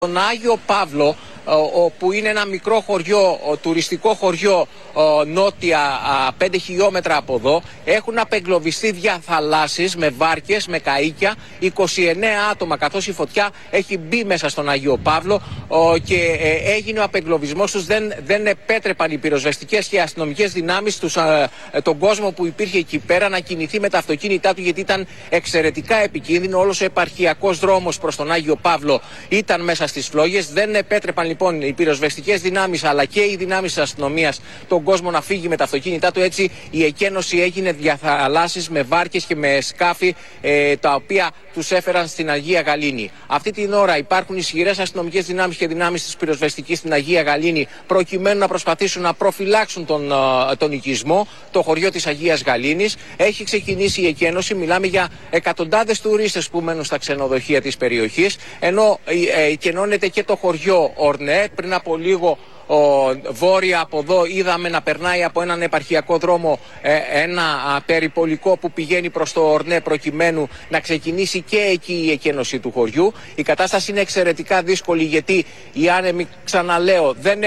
Στον Άγιο Παύλο, που είναι ένα μικρό χωριό, τουριστικό χωριό νότια 5 χιλιόμετρα από εδώ, έχουν απεγκλωβιστεί διαθαλάσσεις με βάρκες, με καΐκια, 29 άτομα, καθώς η φωτιά έχει μπει μέσα στον Άγιο Παύλο και έγινε ο απεγκλωβισμός τους. Δεν επέτρεπαν οι πυροσβεστικές και οι αστυνομικές δυνάμεις τον κόσμο που υπήρχε εκεί πέρα να κινηθεί με τα αυτοκίνητά του, γιατί ήταν εξαιρετικά επικίνδυνο. Όλος ο επαρχιακός δρόμος προς τον Άγιο Παύλο ήταν μέσα στις φλόγες. Δεν επέτρεπαν λοιπόν οι πυροσβεστικές δυνάμεις αλλά και οι δυνάμεις της αστυνομίας τον κόσμο να φύγει με τα αυτοκίνητά του. Έτσι η εκένωση έγινε διαθαλάσσεις με βάρκες και με σκάφη τα οποία τους έφεραν στην Αγία Γαλήνη. Αυτή την ώρα υπάρχουν ισχυρές αστυνομικές δυνάμεις και δυνάμεις της πυροσβεστικής στην Αγία Γαλήνη, προκειμένου να προσπαθήσουν να προφυλάξουν τον οικισμό, το χωριό της Αγίας Γαλήνης. Έχει ξεκινήσει η εκένωση, μιλάμε για εκατοντάδες τουρίστες που μένουν στα ξενοδοχεία της περιοχής, ενώ εκενώνεται και το χωριό Ορνέ. Πριν από λίγο βόρεια από εδώ είδαμε να περνάει από έναν επαρχιακό δρόμο ένα περιπολικό που πηγαίνει προς το Ορνέ, προκειμένου να ξεκινήσει και εκεί η εκένωση του χωριού. Η κατάσταση είναι εξαιρετικά δύσκολη, γιατί οι άνεμοι, ξαναλέω, δεν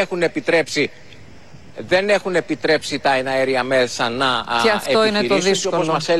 έχουν επιτρέψει τα εναέρια μέσα να και αυτό είναι το δύσκολο.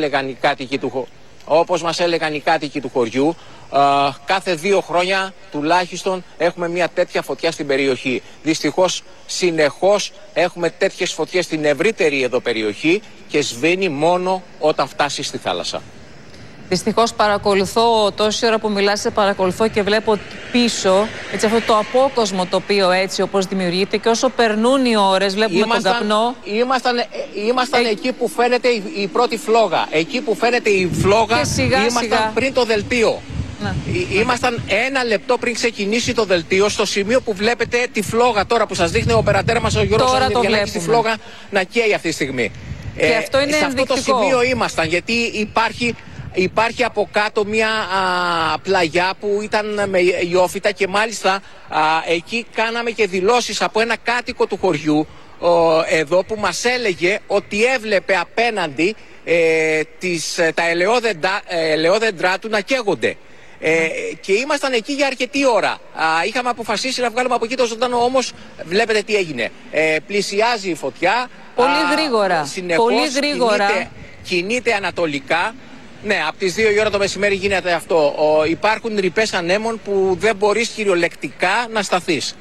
Όπως μας έλεγαν οι κάτοικοι του χωριού, κάθε 2 χρόνια τουλάχιστον έχουμε μια τέτοια φωτιά στην περιοχή. Δυστυχώς συνεχώς έχουμε τέτοιες φωτιές στην ευρύτερη εδώ περιοχή και σβήνει μόνο όταν φτάσει στη θάλασσα. Δυστυχώς παρακολουθώ, τόση ώρα που μιλάς, παρακολουθώ και βλέπω πίσω έτσι, αυτό το απόκοσμο τοπίο έτσι όπως δημιουργείται, και όσο περνούν οι ώρες βλέπουμε τον καπνό. Ήμασταν εκεί που φαίνεται η πρώτη φλόγα. Εκεί που φαίνεται η φλόγα ήμασταν πριν το δελτίο. Ήμασταν 1 λεπτό πριν ξεκινήσει το δελτίο, στο σημείο που βλέπετε τη φλόγα τώρα που σας δείχνει ο οπερατέρ μας ο Γιώργος Ανδριανάκης, τη φλόγα να καίει αυτή τη στιγμή. Και αυτό είναι σε ενδεικτικό. αυτό το σημείο ήμασταν, γιατί υπάρχει από κάτω μια πλαγιά που ήταν με ιόφυτα, και μάλιστα εκεί κάναμε και δηλώσεις από ένα κάτοικο του χωριού εδώ, που μας έλεγε ότι έβλεπε απέναντι τα ελαιόδεντρά του να καίγονται. Και ήμασταν εκεί για αρκετή ώρα. Είχαμε αποφασίσει να βγάλουμε από εκεί το ζωντανό, όμως βλέπετε τι έγινε. Πλησιάζει η φωτιά. Πολύ γρήγορα. Συνεχώς κινείται ανατολικά. Ναι, από τις 2 η ώρα το μεσημέρι γίνεται αυτό. Υπάρχουν ρηπές ανέμων που δεν μπορείς κυριολεκτικά να σταθείς.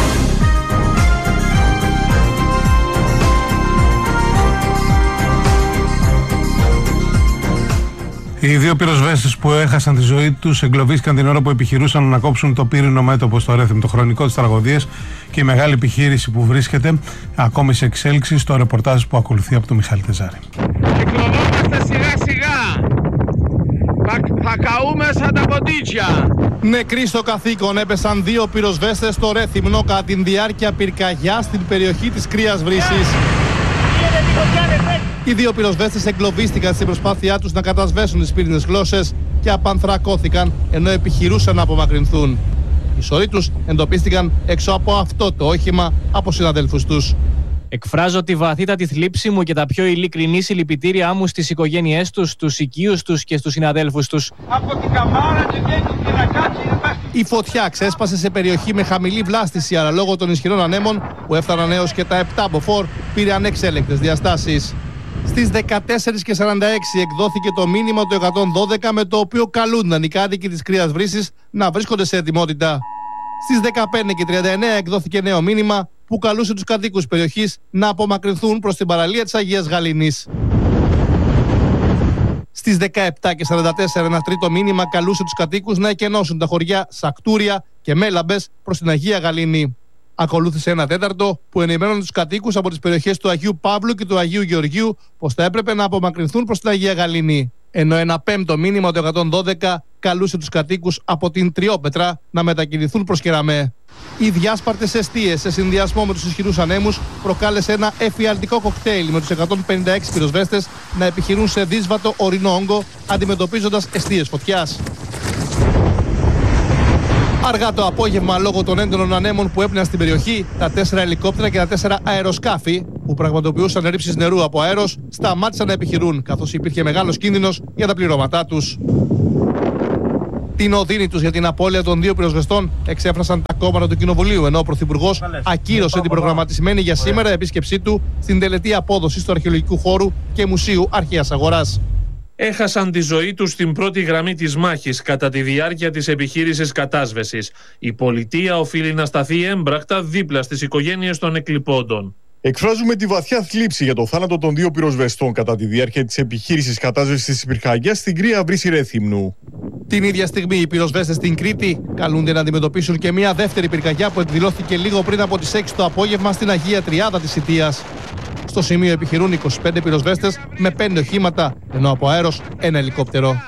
Οι 2 πυροσβέστες που έχασαν τη ζωή τους εγκλωβίστηκαν την ώρα που επιχειρούσαν να κόψουν το πύρινο μέτωπο στο Ρέθυμ. Το χρονικό της τραγωδίας και η μεγάλη επιχείρηση που βρίσκεται ακόμη σε εξέλιξη, στο ρεπορτάζ που ακολουθεί από τον Μιχάλη Τεζάρη. Εκκλωβόμαστε σιγά σιγά. Θα καούμε σαν τα ποτίτσια. Νεκροί στο καθήκον έπεσαν 2 πυροσβέστες στο Ρέθυμνο κατά τη διάρκεια πυρκαγιάς στην περιοχή της Κρύας Βρύσης. Οι 2 πυροσβέστες εγκλωβίστηκαν στην προσπάθειά τους να κατασβέσουν τις πύρινες γλώσσες και απανθρακώθηκαν ενώ επιχειρούσαν να απομακρυνθούν. Οι σωροί τους εντοπίστηκαν έξω από αυτό το όχημα από συναδέλφους τους. Εκφράζω τη βαθύτατη θλίψη μου και τα πιο ειλικρινή συλληπιτήριά μου στις οικογένειές τους, στους οικείους τους και στους συναδέλφους τους. Από την καμάρα και βγαίνει την ρακάκι. Η φωτιά ξέσπασε σε περιοχή με χαμηλή βλάστηση, αλλά λόγω των ισχυρών ανέμων που έφταναν έως και τα 7 μποφόρ πήρε ανεξέλεγκτες διαστάσεις. Στις 14:46 εκδόθηκε το μήνυμα του 112, με το οποίο καλούνταν οι κάτοικοι της Κρύας Βρύσης να βρίσκονται σε ετοιμότητα. Στις 15:39 εκδόθηκε νέο μήνυμα που καλούσε τους κατοίκους περιοχής να απομακρυνθούν προς την παραλία της Αγίας Γαλήνης. Στις 17:44 ένα τρίτο μήνυμα καλούσε τους κατοίκους να εκενώσουν τα χωριά Σακτούρια και Μέλαμπες προς την Αγία Γαλήνη. Ακολούθησε ένα τέταρτο που ενημέρωνε τους κατοίκους από τις περιοχές του Αγίου Παύλου και του Αγίου Γεωργίου πως θα έπρεπε να απομακρυνθούν προς την Αγία Γαλήνη. Ενώ ένα 5ο μήνυμα, το 112, καλούσε τους κατοίκους από την Τριόπετρα να μετακινηθούν προς Κεραμέ. Οι διάσπαρτες εστίες σε συνδυασμό με τους ισχυρούς ανέμους προκάλεσε ένα εφιαλτικό κοκτέιλ, με τους 156 πυροσβέστες να επιχειρούν σε δύσβατο ορεινό όγκο, αντιμετωπίζοντας εστίες φωτιάς. Αργά το απόγευμα, λόγω των έντονων ανέμων που έπνεαν στην περιοχή, τα 4 ελικόπτερα και τα 4 αεροσκάφη που πραγματοποιούσαν ρήψεις νερού από αέρος σταμάτησαν να επιχειρούν, καθώς υπήρχε μεγάλος κίνδυνος για τα πληρώματά τους. Την οδύνη τους για την απώλεια των 2 πυροσβεστών εξέφρασαν τα κόμματα του Κοινοβουλίου, ενώ ο Πρωθυπουργός ακύρωσε την προγραμματισμένη για σήμερα επίσκεψή του στην τελετή απόδοσης του Αρχαιολογικού Χώρου και Μουσείου Αρχαίας Αγοράς. Έχασαν τη ζωή τους στην πρώτη γραμμή της μάχης κατά τη διάρκεια της επιχείρησης κατάσβεσης. Η πολιτεία οφείλει να σταθεί έμπρακτα δίπλα στις οικογένειες των εκλειπώντων. Εκφράζουμε τη βαθιά θλίψη για το θάνατο των 2 πυροσβεστών κατά τη διάρκεια της επιχείρησης κατάσβεσης της πυρκαγιάς στην Κρία Βρύση Ρέθυμνου. Την ίδια στιγμή, οι πυροσβέστες στην Κρήτη καλούνται να αντιμετωπίσουν και μια δεύτερη πυρκαγιά που εκδηλώθηκε λίγο πριν από τις 6 το απόγευμα στην Αγία Τριάδα της Ιττίας. Στο σημείο επιχειρούν 25 πυροσβέστες με 5 οχήματα, ενώ από αέρος ένα ελικόπτερο.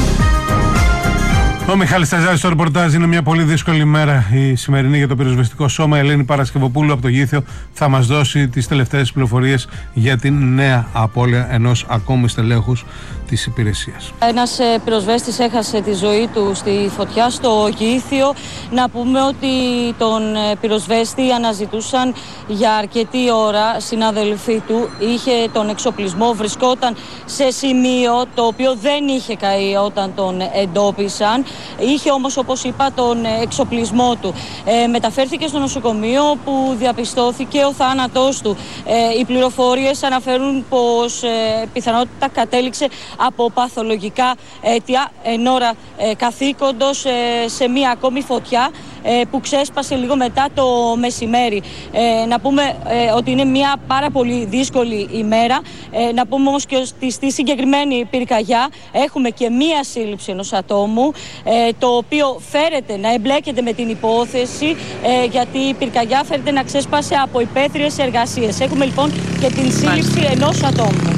Ο Μιχάλης Τεζάρης στο ρεπορτάζ. Είναι μια πολύ δύσκολη μέρα η σημερινή για το πυροσβεστικό σώμα. Η Ελένη Παρασκευοπούλου από το Γήθιο θα μας δώσει τις τελευταίες πληροφορίες για την νέα απώλεια ενός ακόμη στελέχους της υπηρεσίας. Ένας πυροσβέστης έχασε τη ζωή του στη φωτιά στο Γήθιο. Να πούμε ότι τον πυροσβέστη αναζητούσαν για αρκετή ώρα συναδελφοί του. Είχε τον εξοπλισμό, βρισκόταν σε σημείο το οποίο δεν είχε καεί όταν τον εντόπισαν. Είχε όμως, όπως είπα, τον εξοπλισμό του. Μεταφέρθηκε στο νοσοκομείο που διαπιστώθηκε ο θάνατός του. Οι πληροφορίες αναφέρουν πως πιθανότητα κατέληξε από παθολογικά αίτια εν ώρα καθήκοντος σε μία ακόμη φωτιά που ξέσπασε λίγο μετά το μεσημέρι. Να πούμε ότι είναι μια πάρα πολύ δύσκολη ημέρα. Να πούμε όμως και ότι στη συγκεκριμένη πυρκαγιά έχουμε και μία σύλληψη ενός ατόμου, το οποίο φέρεται να εμπλέκεται με την υπόθεση, γιατί η πυρκαγιά φέρεται να ξέσπασε από υπαίθριες εργασίες. Έχουμε λοιπόν και την σύλληψη ενός ατόμου.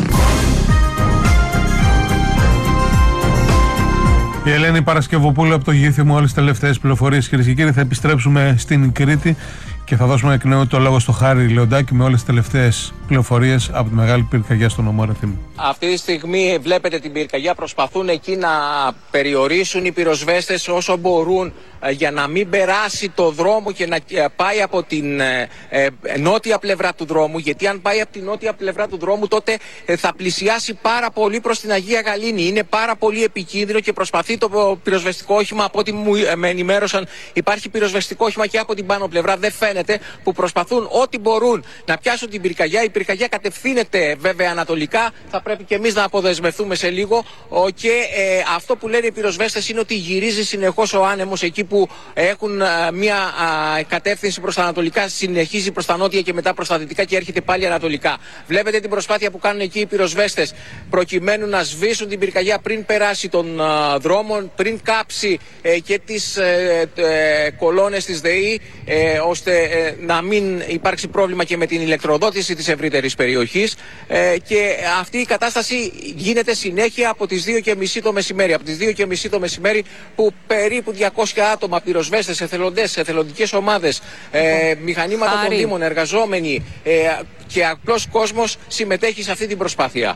Η Ελένη Παρασκευοπούλου από το Γήθιο με όλες τις τελευταίες πληροφορίες. Κυρίες και κύριοι, θα επιστρέψουμε στην Κρήτη και θα δώσουμε εκ νέου το λόγο στο Χάρη Λεοντάκη με όλες τις τελευταίες πληροφορίες από τη μεγάλη πυρκαγιά στο νομό Ρεθύμνου. Αυτή τη στιγμή βλέπετε την πυρκαγιά, προσπαθούν εκεί να περιορίσουν οι πυροσβέστες όσο μπορούν για να μην περάσει το δρόμο και να πάει από την νότια πλευρά του δρόμου, γιατί αν πάει από την νότια πλευρά του δρόμου τότε θα πλησιάσει πάρα πολύ προς την Αγία Γαλήνη. Είναι πάρα πολύ επικίνδυνο και προσπαθεί το πυροσβεστικό όχημα, από ό,τι με ενημέρωσαν υπάρχει πυροσβεστικό όχημα και από την πάνω πλευρά, δεν φαίνεται, που προσπαθούν ό,τι μπορούν να πιάσουν την πυρκαγιά. Η πυρκαγιά κατευθύνεται βέβαια ανατολικά, θα πρέπει και εμείς να αποδεσμευτούμε σε λίγο, και αυτό που λένε οι πυροσβέστες είναι ότι γυρίζει συνεχώς ο άνεμος εκεί που έχουν μια κατεύθυνση προς τα ανατολικά, συνεχίζει προς τα νότια και μετά προς τα δυτικά και έρχεται πάλι ανατολικά. Βλέπετε την προσπάθεια που κάνουν εκεί οι πυροσβέστες προκειμένου να σβήσουν την πυρκαγιά πριν περάσει των δρόμων, πριν κάψει και τις κολόνες της ΔΕΗ, ώστε να μην υπάρξει πρόβλημα και με την ηλεκτροδότηση της ευρύτερης περιοχής, και αυτή η κατάσταση γίνεται συνέχεια από τις 2:30 το μεσημέρι. Από τις 2:30 το μεσημέρι που περίπου 200 άτομα, πυροσβέστες, εθελοντές, εθελοντικές ομάδες, μηχανήματα των δήμων, εργαζόμενοι και απλός κόσμος συμμετέχει σε αυτή την προσπάθεια.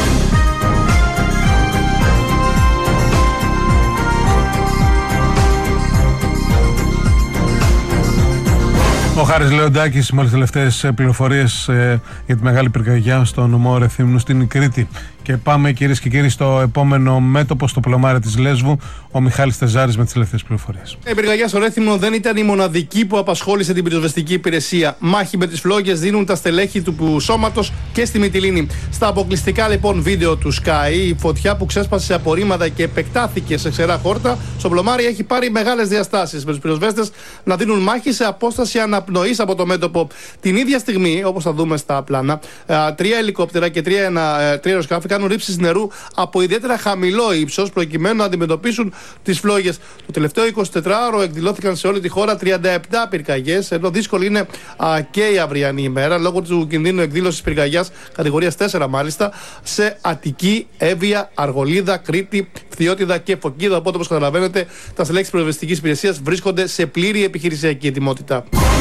Ο Χάρης Λεοντάκης με όλες τις τελευταίες πληροφορίες για τη μεγάλη πυρκαγιά στο νομό Ρεθύμνου στην Κρήτη. Και πάμε, κυρίες και κύριοι, στο επόμενο μέτωπο, στο Πλωμάρι της Λέσβου. Ο Μιχάλης Τεζάρης με τις τελευταίες πληροφορίες. Η πυρκαγιά στο Ρέθυμνο δεν ήταν η μοναδική που απασχόλησε την πυροσβεστική υπηρεσία. Μάχη με τις φλόγες δίνουν τα στελέχη του σώματος και στη Μυτιλήνη. Στα αποκλειστικά λοιπόν βίντεο του Sky, η φωτιά που ξέσπασε σε απορρίμματα και επεκτάθηκε σε ξερά χόρτα στο Πλωμάρι έχει πάρει μεγάλες διαστάσεις, με τους πυροσβέστες να δίνουν μάχη σε απόσταση αναπνοής από το μέτωπο. Την ίδια στιγμή, όπως θα δούμε στα πλάνα, 3 ελικόπτερα και 3 αεροσκάφη κάνουν ρήψεις νερού από ιδιαίτερα χαμηλό ύψος προκειμένου να αντιμετωπίσουν τις φλόγες. Το τελευταίο 24ωρο εκδηλώθηκαν σε όλη τη χώρα 37 πυρκαγιές, ενώ δύσκολη είναι και η αυριανή ημέρα λόγω του κινδύνου εκδήλωσης πυρκαγιάς κατηγορίας 4 μάλιστα σε Αττική, Εύβοια, Αργολίδα, Κρήτη, Φθιώτιδα και Φωκίδα. Οπότε, όπως καταλαβαίνετε, τα στελέχη της πυροσβεστικής υπηρεσίας βρίσκονται σε πλήρη επιχειρησιακή ετοιμότητα.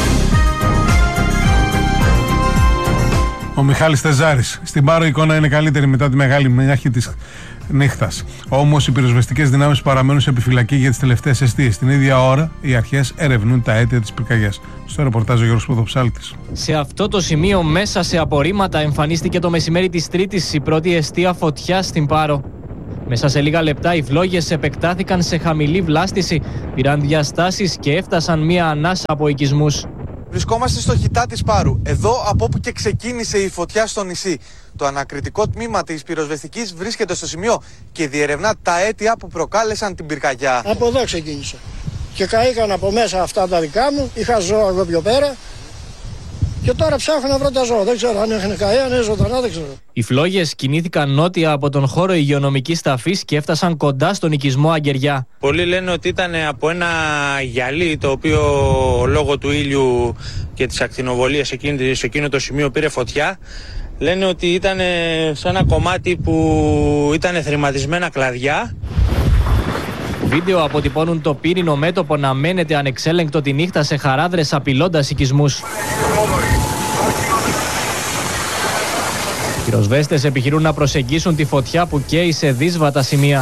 Ο Μιχάλης Τεζάρης. Στην Πάρο η εικόνα είναι καλύτερη μετά τη μεγάλη μάχη της νύχτας. Όμως οι πυροσβεστικές δυνάμεις παραμένουν σε επιφυλακή για τις τελευταίες εστίες. Την ίδια ώρα οι αρχές ερευνούν τα αίτια της πυρκαγιάς. Στο ρεπορτάζ ο Γιώργος Ποδοψάλτης. Σε αυτό το σημείο, μέσα σε απορρίμματα, εμφανίστηκε το μεσημέρι της Τρίτης η πρώτη εστία φωτιά στην Πάρο. Μέσα σε λίγα λεπτά οι φλόγες επεκτάθηκαν σε χαμηλή βλάστηση, πήραν διαστάσεις και έφτασαν μία ανάσα από οικισμούς. Βρισκόμαστε στο Χιτά της Πάρου, εδώ από όπου και ξεκίνησε η φωτιά στο νησί. Το ανακριτικό τμήμα της πυροσβεστικής βρίσκεται στο σημείο και διερευνά τα αίτια που προκάλεσαν την πυρκαγιά. Από εδώ ξεκίνησε. Και καήκαν από μέσα αυτά τα δικά μου, είχα ζώα εγώ πιο πέρα. Και τώρα ψάχνω να βρω τα ζώα. Δεν ξέρω αν έχουν καεί, αν είναι ζωντανά, δεν ξέρω. Οι φλόγες κινήθηκαν νότια από τον χώρο υγειονομικής ταφής και έφτασαν κοντά στον οικισμό Αγγεριά. Πολλοί λένε ότι ήταν από ένα γυαλί το οποίο λόγω του ήλιου και της ακτινοβολίας σε εκείνο το σημείο πήρε φωτιά. Λένε ότι ήταν σε ένα κομμάτι που ήταν θρηματισμένα κλαδιά. Βίντεο αποτυπώνουν το πύρινο μέτωπο να μένεται ανεξέλεγκτο τη νύχτα σε χαράδρες απειλώντας οικισμούς. Οι πυροσβέστες επιχειρούν να προσεγγίσουν τη φωτιά που καίει σε δύσβατα σημεία.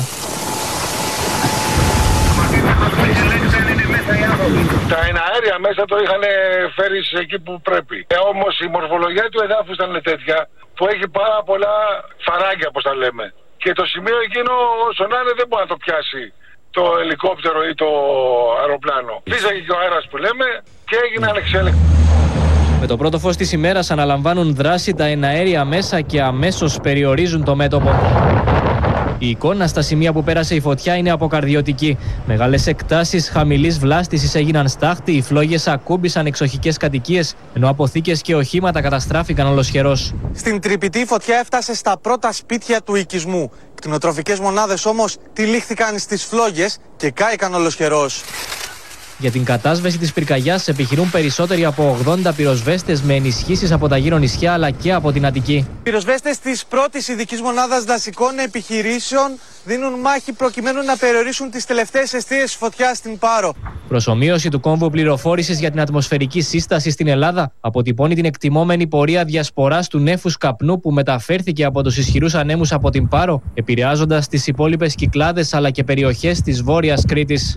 Τα εναέρια μέσα το είχαν φέρει εκεί που πρέπει. Όμως η μορφολογία του εδάφους ήταν τέτοια που έχει πάρα πολλά φαράγγια, όπως τα λέμε. Και το σημείο εκείνο όσο να είναι δεν μπορεί να το πιάσει το ελικόπτερο ή το αεροπλάνο. Φύσαγε και ο αέρας που λέμε και έγινε ανεξέλεγκτο. Με το πρώτο φως της ημέρας αναλαμβάνουν δράση τα εναέρια μέσα και αμέσως περιορίζουν το μέτωπο. Η εικόνα στα σημεία που πέρασε η φωτιά είναι αποκαρδιωτική. Μεγάλες εκτάσεις χαμηλής βλάστησης έγιναν στάχτη, οι φλόγες ακούμπησαν εξοχικές κατοικίες, ενώ αποθήκες και οχήματα καταστράφηκαν ολοσχερώς. Στην τρυπητή φωτιά έφτασε στα πρώτα σπίτια του οικισμού. Κτηνοτροφικές μονάδες όμως τυλίχθηκαν στις φλόγες και κάηκαν ολοσχερώς. Για την κατάσβεση της πυρκαγιάς επιχειρούν περισσότεροι από 80 πυροσβέστες με ενισχύσεις από τα γύρω νησιά αλλά και από την Αττική. Πυροσβέστες της πρώτης ειδικής μονάδας δασικών επιχειρήσεων δίνουν μάχη προκειμένου να περιορίσουν τις τελευταίες εστίες φωτιάς στην Πάρο. Προσομοίωση του κόμβου πληροφόρησης για την ατμοσφαιρική σύσταση στην Ελλάδα αποτυπώνει την εκτιμόμενη πορεία διασποράς του νέφους καπνού που μεταφέρθηκε από τους ισχυρούς ανέμους από την Πάρο, επηρεάζοντας τις υπόλοιπες Κυκλάδες αλλά και περιοχές της Βόρειας Κρήτης.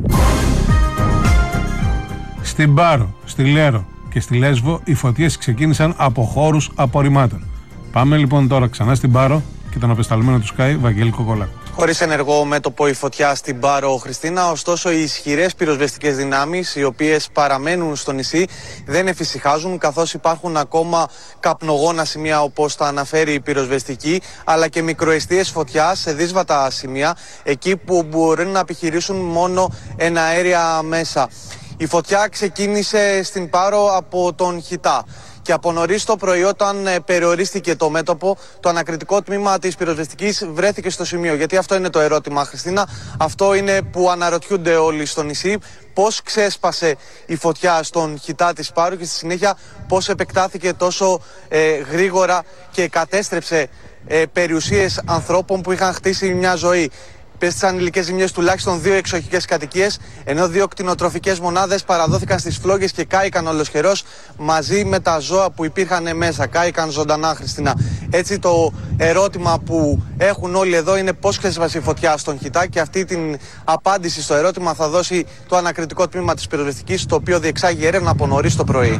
Στην Πάρο, στη Λέρο και στη Λέσβο οι φωτιές ξεκίνησαν από χώρους απορριμμάτων. Πάμε λοιπόν τώρα ξανά στην Πάρο και τον απεσταλμένο του Sky, Βαγγέλη Κοκολάκο. Χωρίς ενεργό μέτωπο η φωτιά στην Πάρο, Χριστίνα, ωστόσο οι ισχυρές πυροσβεστικές δυνάμεις, οι οποίες παραμένουν στο νησί, δεν εφησυχάζουν, καθώς υπάρχουν ακόμα καπνογόνα σημεία, όπως τα αναφέρει η πυροσβεστική, αλλά και μικροεστίες φωτιάς σε δύσβατα σημεία, εκεί που μπορούν να επιχειρήσουν μόνο εναέρια μέσα. Η φωτιά ξεκίνησε στην Πάρο από τον Χιτά και από νωρίς το πρωί, όταν περιορίστηκε το μέτωπο, το ανακριτικό τμήμα της πυροσβεστικής βρέθηκε στο σημείο. Γιατί αυτό είναι το ερώτημα, Χριστίνα. Αυτό είναι που αναρωτιούνται όλοι στο νησί. Πώς ξέσπασε η φωτιά στον Χιτά της Πάρου και στη συνέχεια πώς επεκτάθηκε τόσο γρήγορα και κατέστρεψε περιουσίες ανθρώπων που είχαν χτίσει μια ζωή. Πέστησαν υλικές ζημιές τουλάχιστον 2 εξοχικές κατοικίες, ενώ 2 κτηνοτροφικές μονάδες παραδόθηκαν στις φλόγες και κάηκαν ολοσχερώς μαζί με τα ζώα που υπήρχαν μέσα. Κάηκαν ζωντανά, Χριστίνα. Έτσι το ερώτημα που έχουν όλοι εδώ είναι πώς ξέσπασε η φωτιά στον Χιτά, και αυτή την απάντηση στο ερώτημα θα δώσει το ανακριτικό τμήμα της πυροσβεστικής, το οποίο διεξάγει έρευνα από νωρίς το πρωί.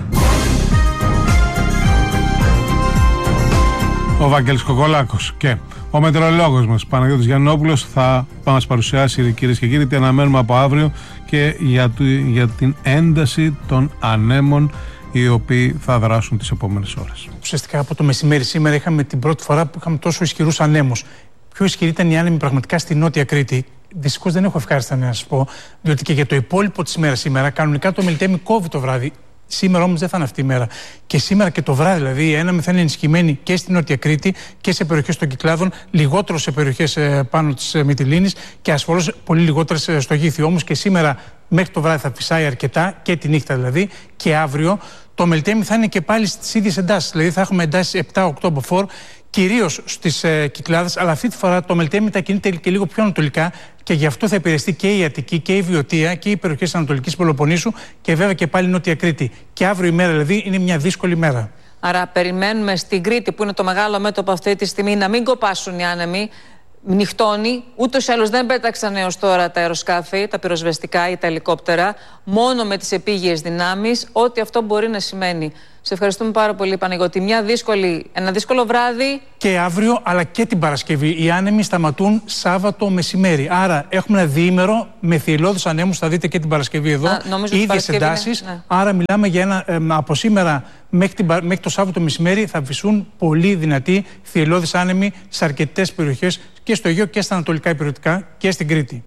Ο Βαγγέλης Κοκολάκος και ο μετεωρολόγος μας Παναγιώτης Γιαννόπουλος θα μας παρουσιάσει, κυρίες και κύριοι, τι αναμένουμε από αύριο και για την ένταση των ανέμων οι οποίοι θα δράσουν τις επόμενες ώρες. Ουσιαστικά από το μεσημέρι σήμερα είχαμε την πρώτη φορά που είχαμε τόσο ισχυρούς ανέμους. Πιο ισχυρή ήταν η άνεμη πραγματικά στη Νότια Κρήτη. Δυστυχώς δεν έχω ευχάριστα να σας πω, διότι και για το υπόλοιπο της ημέρας σήμερα κανονικά το Μελιτέμι κόβει το βράδυ. Σήμερα όμως δεν θα είναι αυτή η μέρα. Και σήμερα και το βράδυ, δηλαδή, η άνεμη θα είναι ενισχυμένη και στη Νότια Κρήτη και σε περιοχές των Κυκλάδων, λιγότερο σε περιοχές πάνω της Μυτιλήνης και ασφαλώς πολύ λιγότερες στο Γήθιο. Όμως και σήμερα μέχρι το βράδυ θα φυσάει αρκετά, και τη νύχτα δηλαδή, και αύριο το Μελιτέμι θα είναι και πάλι στις ίδιες εντάσεις. Δηλαδή θα έχουμε εντάσεις 7-8 μποφόρ, κυρίως στις Κυκλάδες, αλλά αυτή τη φορά το Μελιτέμι θα κινείται και λίγο πιο ανατολικά. Και γι' αυτό θα επηρεαστεί και η Αττική και η Βιωτία και οι περιοχές της Ανατολικής Πελοποννήσου και βέβαια και πάλι η Νότια Κρήτη. Και αύριο η μέρα δηλαδή είναι μια δύσκολη μέρα. Άρα περιμένουμε στην Κρήτη, που είναι το μεγάλο μέτωπο αυτή τη στιγμή, να μην κοπάσουν οι άνεμοι. νυχτώνει. Ούτως ή άλλως δεν πέταξαν έως τώρα τα αεροσκάφη, τα πυροσβεστικά ή τα ελικόπτερα, μόνο με τις επίγειες δυνάμεις, ό,τι αυτό μπορεί να σημαίνει. Σε ευχαριστούμε πάρα πολύ, Παναγιώτη. Ένα δύσκολο βράδυ. Και αύριο, αλλά και την Παρασκευή. Οι άνεμοι σταματούν Σάββατο μεσημέρι. Άρα έχουμε ένα διήμερο με θυελλώδεις ανέμους. Θα δείτε και την Παρασκευή εδώ. Ίδιες εντάσεις. Ναι. Άρα μιλάμε για από σήμερα μέχρι το Σάββατο μεσημέρι θα φυσούν πολύ δυνατοί θυελλώδεις άνεμοι σε αρκετές περιοχές και στο Αιγαίο και στα ανατολικά υπηρετικά και στην Κρήτη.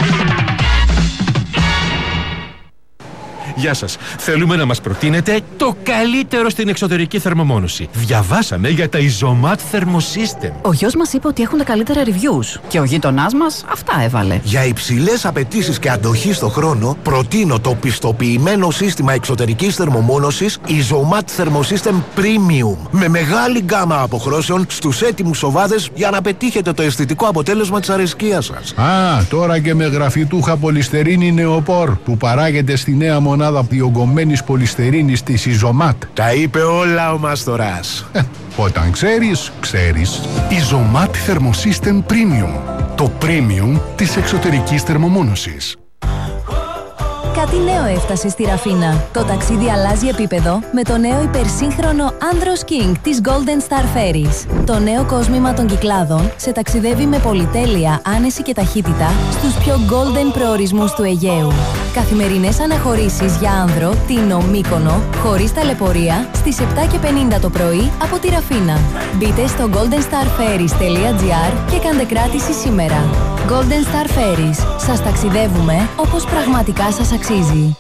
Γεια σας. Θέλουμε να μας προτείνετε το καλύτερο στην εξωτερική θερμομόνωση. Διαβάσαμε για τα Isomat Thermosystem. Ο γιος μας είπε ότι έχουν τα καλύτερα reviews και ο γείτονάς μας αυτά έβαλε. Για υψηλές απαιτήσεις και αντοχή στο χρόνο, προτείνω το πιστοποιημένο σύστημα εξωτερικής θερμομόνωσης Isomat Thermosystem Premium. Με μεγάλη γκάμα αποχρώσεων στους έτοιμους σοβάδες για να πετύχετε το αισθητικό αποτέλεσμα της αρεσκίας σας. Τώρα και με γραφιτούχα πολυστερίνη νεοπόρ που παράγεται στη νέα μονάδα διογκωμένης πολυστερίνης της Isomat. Τα είπε όλα ο Μάστορας. Όταν ξέρεις, ξέρεις. Isomat Thermosystem Premium. Το premium της εξωτερικής θερμομόνωσης. Κάτι νέο έφτασε στη Ραφίνα. Το ταξίδι αλλάζει επίπεδο με το νέο υπερσύγχρονο Andros King της Golden Star Ferries. Το νέο κόσμημα των Κυκλάδων σε ταξιδεύει με πολυτέλεια, άνεση και ταχύτητα στους πιο golden προορισμούς του Αιγαίου. Καθημερινές αναχωρήσεις για άνδρο, Τίνο, Μύκονο, χωρίς ταλαιπωρία, στις 7:50 το πρωί από τη Ραφίνα. Μπείτε στο goldenstarferries.gr και κάντε κράτηση σήμερα. Golden Star Ferries. Σας ταξιδεύουμε όπως πραγματικά σας αξίζει.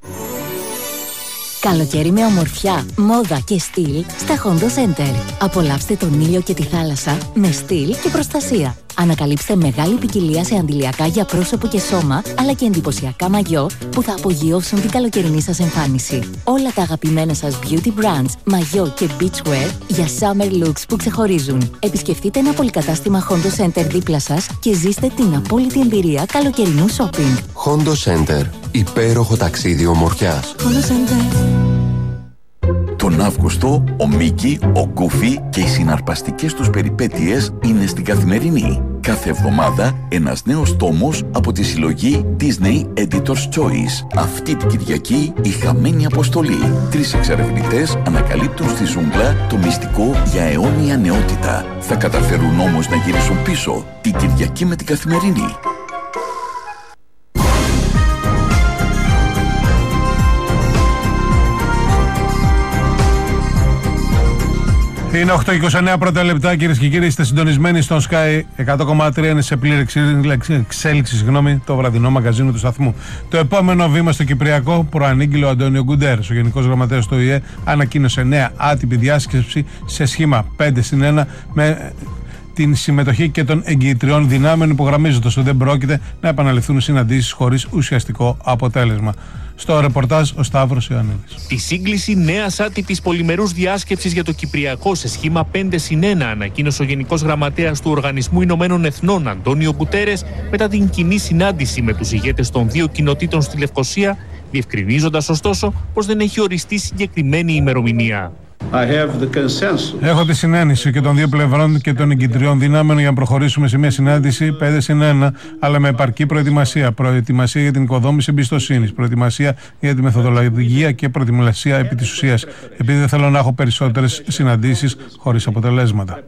Καλοκαίρι με ομορφιά, μόδα και στυλ στα Hondo Center. Απολαύστε τον ήλιο και τη θάλασσα με στυλ και προστασία. Ανακαλύψτε μεγάλη ποικιλία σε αντιλιακά για πρόσωπο και σώμα, αλλά και εντυπωσιακά μαγιό που θα απογειώσουν την καλοκαιρινή σας εμφάνιση. Όλα τα αγαπημένα σας beauty brands, μαγιό και beachwear για summer looks που ξεχωρίζουν. Επισκεφτείτε ένα πολυκατάστημα Hondo Center δίπλα σας και ζήστε την απόλυτη εμπειρία καλοκαιρινού shopping. Hondo Center. Υπέροχο ταξίδι ομορφιάς. Hondo Center. Τον Αύγουστο, ο Μίκη, ο Γκούφι και οι συναρπαστικές τους περιπέτειες είναι στην Καθημερινή. Κάθε εβδομάδα ένας νέος τόμος από τη συλλογή Disney Editor's Choice. Αυτή την Κυριακή η χαμένη αποστολή. 3 εξερευνητές ανακαλύπτουν στη ζούγκλα το μυστικό για αιώνια νεότητα. Θα καταφέρουν όμως να γυρίσουν πίσω την Κυριακή με την Καθημερινή. Είναι 8:29 πρώτα λεπτά, κυρίες και κύριοι. Είστε συντονισμένοι στον Sky 100,3. Είναι σε πλήρη εξέλιξη το βραδινό μαγκαζίνο του σταθμού. Το επόμενο βήμα στο Κυπριακό προανήγγειλε ο Αντώνιο Γκουντέρες. Ο Γενικός Γραμματέας του ΟΗΕ ανακοίνωσε νέα άτυπη διάσκεψη σε σχήμα 5+1 με την συμμετοχή και των εγγυητριών δυνάμεων, υπογραμμίζοντας ότι δεν πρόκειται να επαναληφθούν συναντήσεις χωρίς ουσιαστικό αποτέλεσμα. Στο ρεπορτάζ ο Σταύρος Ιωαννίδης. Τη σύγκληση νέας άτυπης πολυμερούς διάσκεψης για το Κυπριακό σε σχήμα 5+1 ανακοίνωσε ο Γενικός Γραμματέας του Οργανισμού Ηνωμένων Εθνών Αντώνιο Γκουντέρες μετά την κοινή συνάντηση με τους ηγέτες των δύο κοινοτήτων στη Λευκοσία, διευκρινίζοντας ωστόσο πως δεν έχει οριστεί συγκεκριμένη ημερομηνία. Έχω τη συνένεση και των δύο πλευρών και των εγκυτριών δυνάμεων για να προχωρήσουμε σε μια συνάντηση 5+1, αλλά με επαρκή προετοιμασία. Προετοιμασία για την οικοδόμηση εμπιστοσύνης, προετοιμασία για τη μεθοδολογία και προετοιμασία επί της ουσίας. Επειδή δεν θέλω να έχω περισσότερες συναντήσεις χωρίς αποτελέσματα.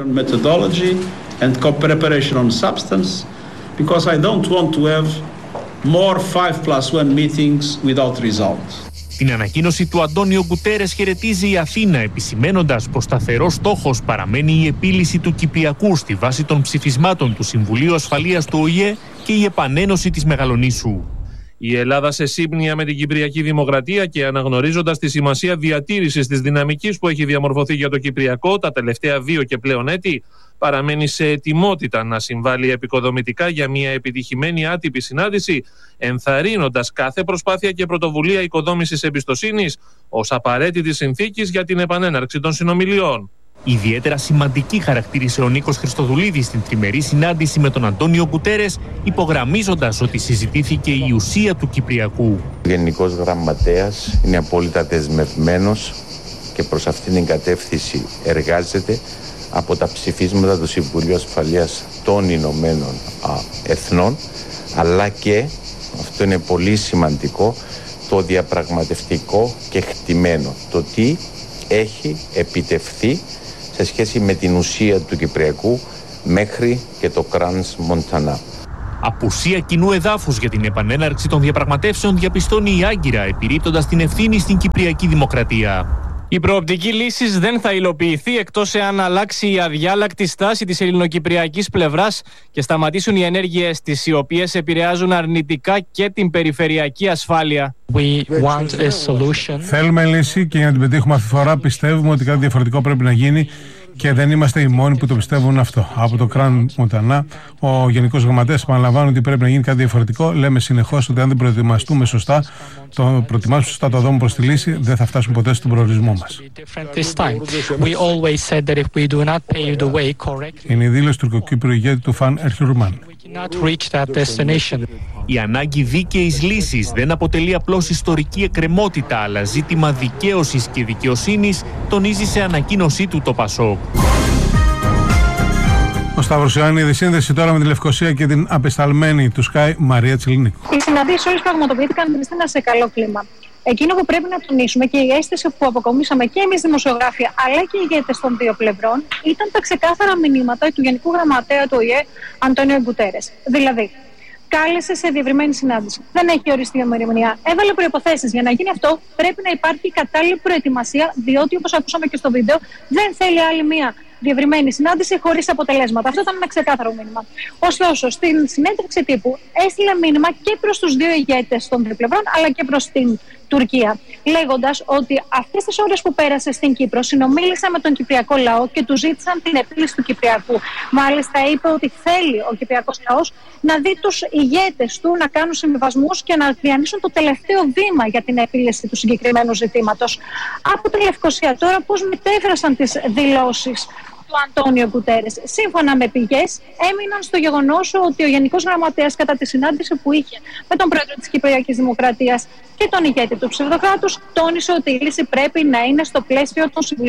Την ανακοίνωση του Αντώνιο Γκουτέρες χαιρετίζει η Αθήνα, επισημένοντας πως σταθερός στόχος παραμένει η επίλυση του Κυπριακού στη βάση των ψηφισμάτων του Συμβουλίου Ασφαλείας του ΟΗΕ και η επανένωση της Μεγαλονήσου. Η Ελλάδα σε σύμπνοια με την Κυπριακή Δημοκρατία και αναγνωρίζοντας τη σημασία διατήρησης της δυναμικής που έχει διαμορφωθεί για το Κυπριακό τα τελευταία 2 και πλέον έτη, παραμένει σε ετοιμότητα να συμβάλλει επικοδομητικά για μια επιτυχημένη άτυπη συνάντηση, ενθαρρύνοντας κάθε προσπάθεια και πρωτοβουλία οικοδόμησης εμπιστοσύνης ως απαραίτητη συνθήκης για την επανέναρξη των συνομιλιών. Ιδιαίτερα σημαντική χαρακτήρισε ο Νίκος Χριστοδουλίδης στην τριμερή συνάντηση με τον Αντώνιο Γκουτέρες, υπογραμμίζοντας ότι συζητήθηκε η ουσία του Κυπριακού. Ο Γενικός Γραμματέας είναι απόλυτα δεσμευμένος και προς αυτήν την κατεύθυνση εργάζεται. Από τα ψηφίσματα του Συμβουλίου Ασφαλείας των Ηνωμένων Εθνών, αλλά και, αυτό είναι πολύ σημαντικό, το διαπραγματευτικό κεκτημένο, το τι έχει επιτευχθεί σε σχέση με την ουσία του Κυπριακού μέχρι και το Κρανς Μοντανά. Απουσία κοινού εδάφους για την επανέναρξη των διαπραγματεύσεων διαπιστώνει η Άγκυρα, επιρρύπτοντας την ευθύνη στην Κυπριακή Δημοκρατία. Η προοπτική λύσης δεν θα υλοποιηθεί εκτός εάν αλλάξει η αδιάλακτη στάση της ελληνοκυπριακής πλευράς και σταματήσουν οι ενέργειες της, οι οποίες επηρεάζουν αρνητικά και την περιφερειακή ασφάλεια. Θέλουμε λύση και για να την πετύχουμε αυτή τη φορά πιστεύουμε ότι κάτι διαφορετικό πρέπει να γίνει και δεν είμαστε οι μόνοι που το πιστεύουν αυτό. Από το Κραν Μοντανά, ο Γενικός Γραμματέας επαναλαμβάνει ότι πρέπει να γίνει κάτι διαφορετικό. Λέμε συνεχώς ότι αν δεν προετοιμάσουμε σωστά το δρόμο προς τη λύση, δεν θα φτάσουμε ποτέ στον προορισμό μας. Είναι η δήλωση του τουρκοκύπριου ηγέτη του Φαν Ερχιουρμάν. Η ανάγκη δίκαιης λύσης δεν αποτελεί απλώς ιστορική εκκρεμότητα, αλλά ζήτημα δικαίωσης και δικαιοσύνης, τονίζει σε ανακοίνωσή του το ΠΑΣΟΚ. Ο Σταύρος Ιωάννη, σύνδεση τώρα με τη Λευκοσία και την απεσταλμένη του Sky Μαρία Τσιλινίκου. Οι συναντήσεις όλες πραγματοποιήθηκαν, Χριστίνα, σε καλό κλίμα. Εκείνο που πρέπει να τονίσουμε και η αίσθηση που αποκομίσαμε και εμείς δημοσιογράφοι αλλά και οι ηγέτες των δύο πλευρών ήταν τα ξεκάθαρα μηνύματα του Γενικού Γραμματέα του ΟΗΕ Αντόνιο Γκουτέρες. Δηλαδή, κάλεσε σε διευρυμένη συνάντηση. Δεν έχει οριστεί ημερομηνία. Έβαλε προϋποθέσεις. Για να γίνει αυτό, πρέπει να υπάρχει κατάλληλη προετοιμασία, διότι όπως ακούσαμε και στο βίντεο, δεν θέλει άλλη μία διευρυμένη συνάντηση χωρίς αποτελέσματα. Αυτό ήταν ένα ξεκάθαρο μήνυμα. Ωστόσο, στην συνέντευξη τύπου έστειλε μήνυμα και προς τους δύο ηγέτες των δύο πλευρών, αλλά και προς την Τουρκία, λέγοντας ότι αυτές τις ώρες που πέρασε στην Κύπρο συνομίλησα με τον Κυπριακό λαό και του ζήτησαν την επίλυση του Κυπριακού. Μάλιστα, είπε ότι θέλει ο Κυπριακός λαός να δει τους ηγέτες του να κάνουν συμβιβασμούς και να διανύσουν το τελευταίο βήμα για την επίλυση του συγκεκριμένου ζητήματος. Από τη Λευκοσία τώρα, πώς μετέφρασαν τις δηλώσεις του Αντόνιο Γκουτέρες. Σύμφωνα με πηγές, έμειναν στο γεγονός ότι ο Γενικός Γραμματέας κατά τη συνάντηση που είχε με τον πρόεδρο της Κυπριακής Δημοκρατίας και τον ηγέτη του ψευδοκράτους, τόνισε ότι η λύση πρέπει να είναι στο πλαίσιο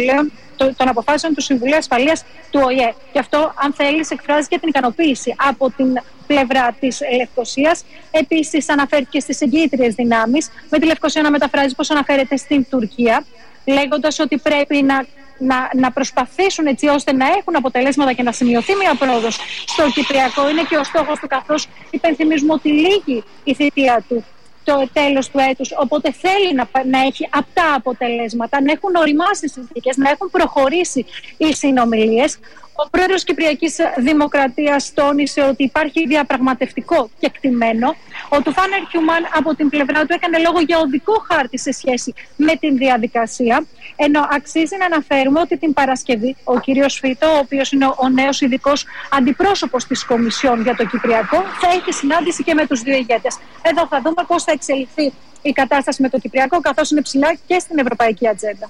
των αποφάσεων του Συμβουλίου Ασφαλείας του ΟΗΕ. Και αυτό, αν θέλεις, εκφράζει και την ικανοποίηση από την πλευρά της Λευκοσίας. Επίσης, αναφέρθηκε στις εγγύητριες δυνάμεις, με τη Λευκοσία να μεταφράζει πως αναφέρεται στην Τουρκία, λέγοντας ότι πρέπει να προσπαθήσουν έτσι ώστε να έχουν αποτελέσματα και να σημειωθεί μια πρόοδος στο Κυπριακό. Είναι και ο στόχος του, καθώς υπενθυμίζουμε ότι λύγει η θητεία του το τέλος του έτους, οπότε θέλει να έχει απτά αποτελέσματα, να έχουν οριμάσει συνθήκες, να έχουν προχωρήσει οι συνομιλίες. Ο πρόεδρος Κυπριακής Δημοκρατίας τόνισε ότι υπάρχει διαπραγματευτικό κεκτημένο. Ο Τουφάν Ερχιουμάν από την πλευρά του έκανε λόγο για οδικό χάρτη σε σχέση με την διαδικασία. Ενώ αξίζει να αναφέρουμε ότι την Παρασκευή ο κύριος Φίτο, ο οποίος είναι ο νέος ειδικός αντιπρόσωπος της Κομισιόν για το Κυπριακό, θα έχει συνάντηση και με τους δύο ηγέτες. Εδώ θα δούμε πώς θα εξελιχθεί η κατάσταση με το Κυπριακό, καθώς είναι ψηλά και στην ευρωπαϊκή ατζέντα.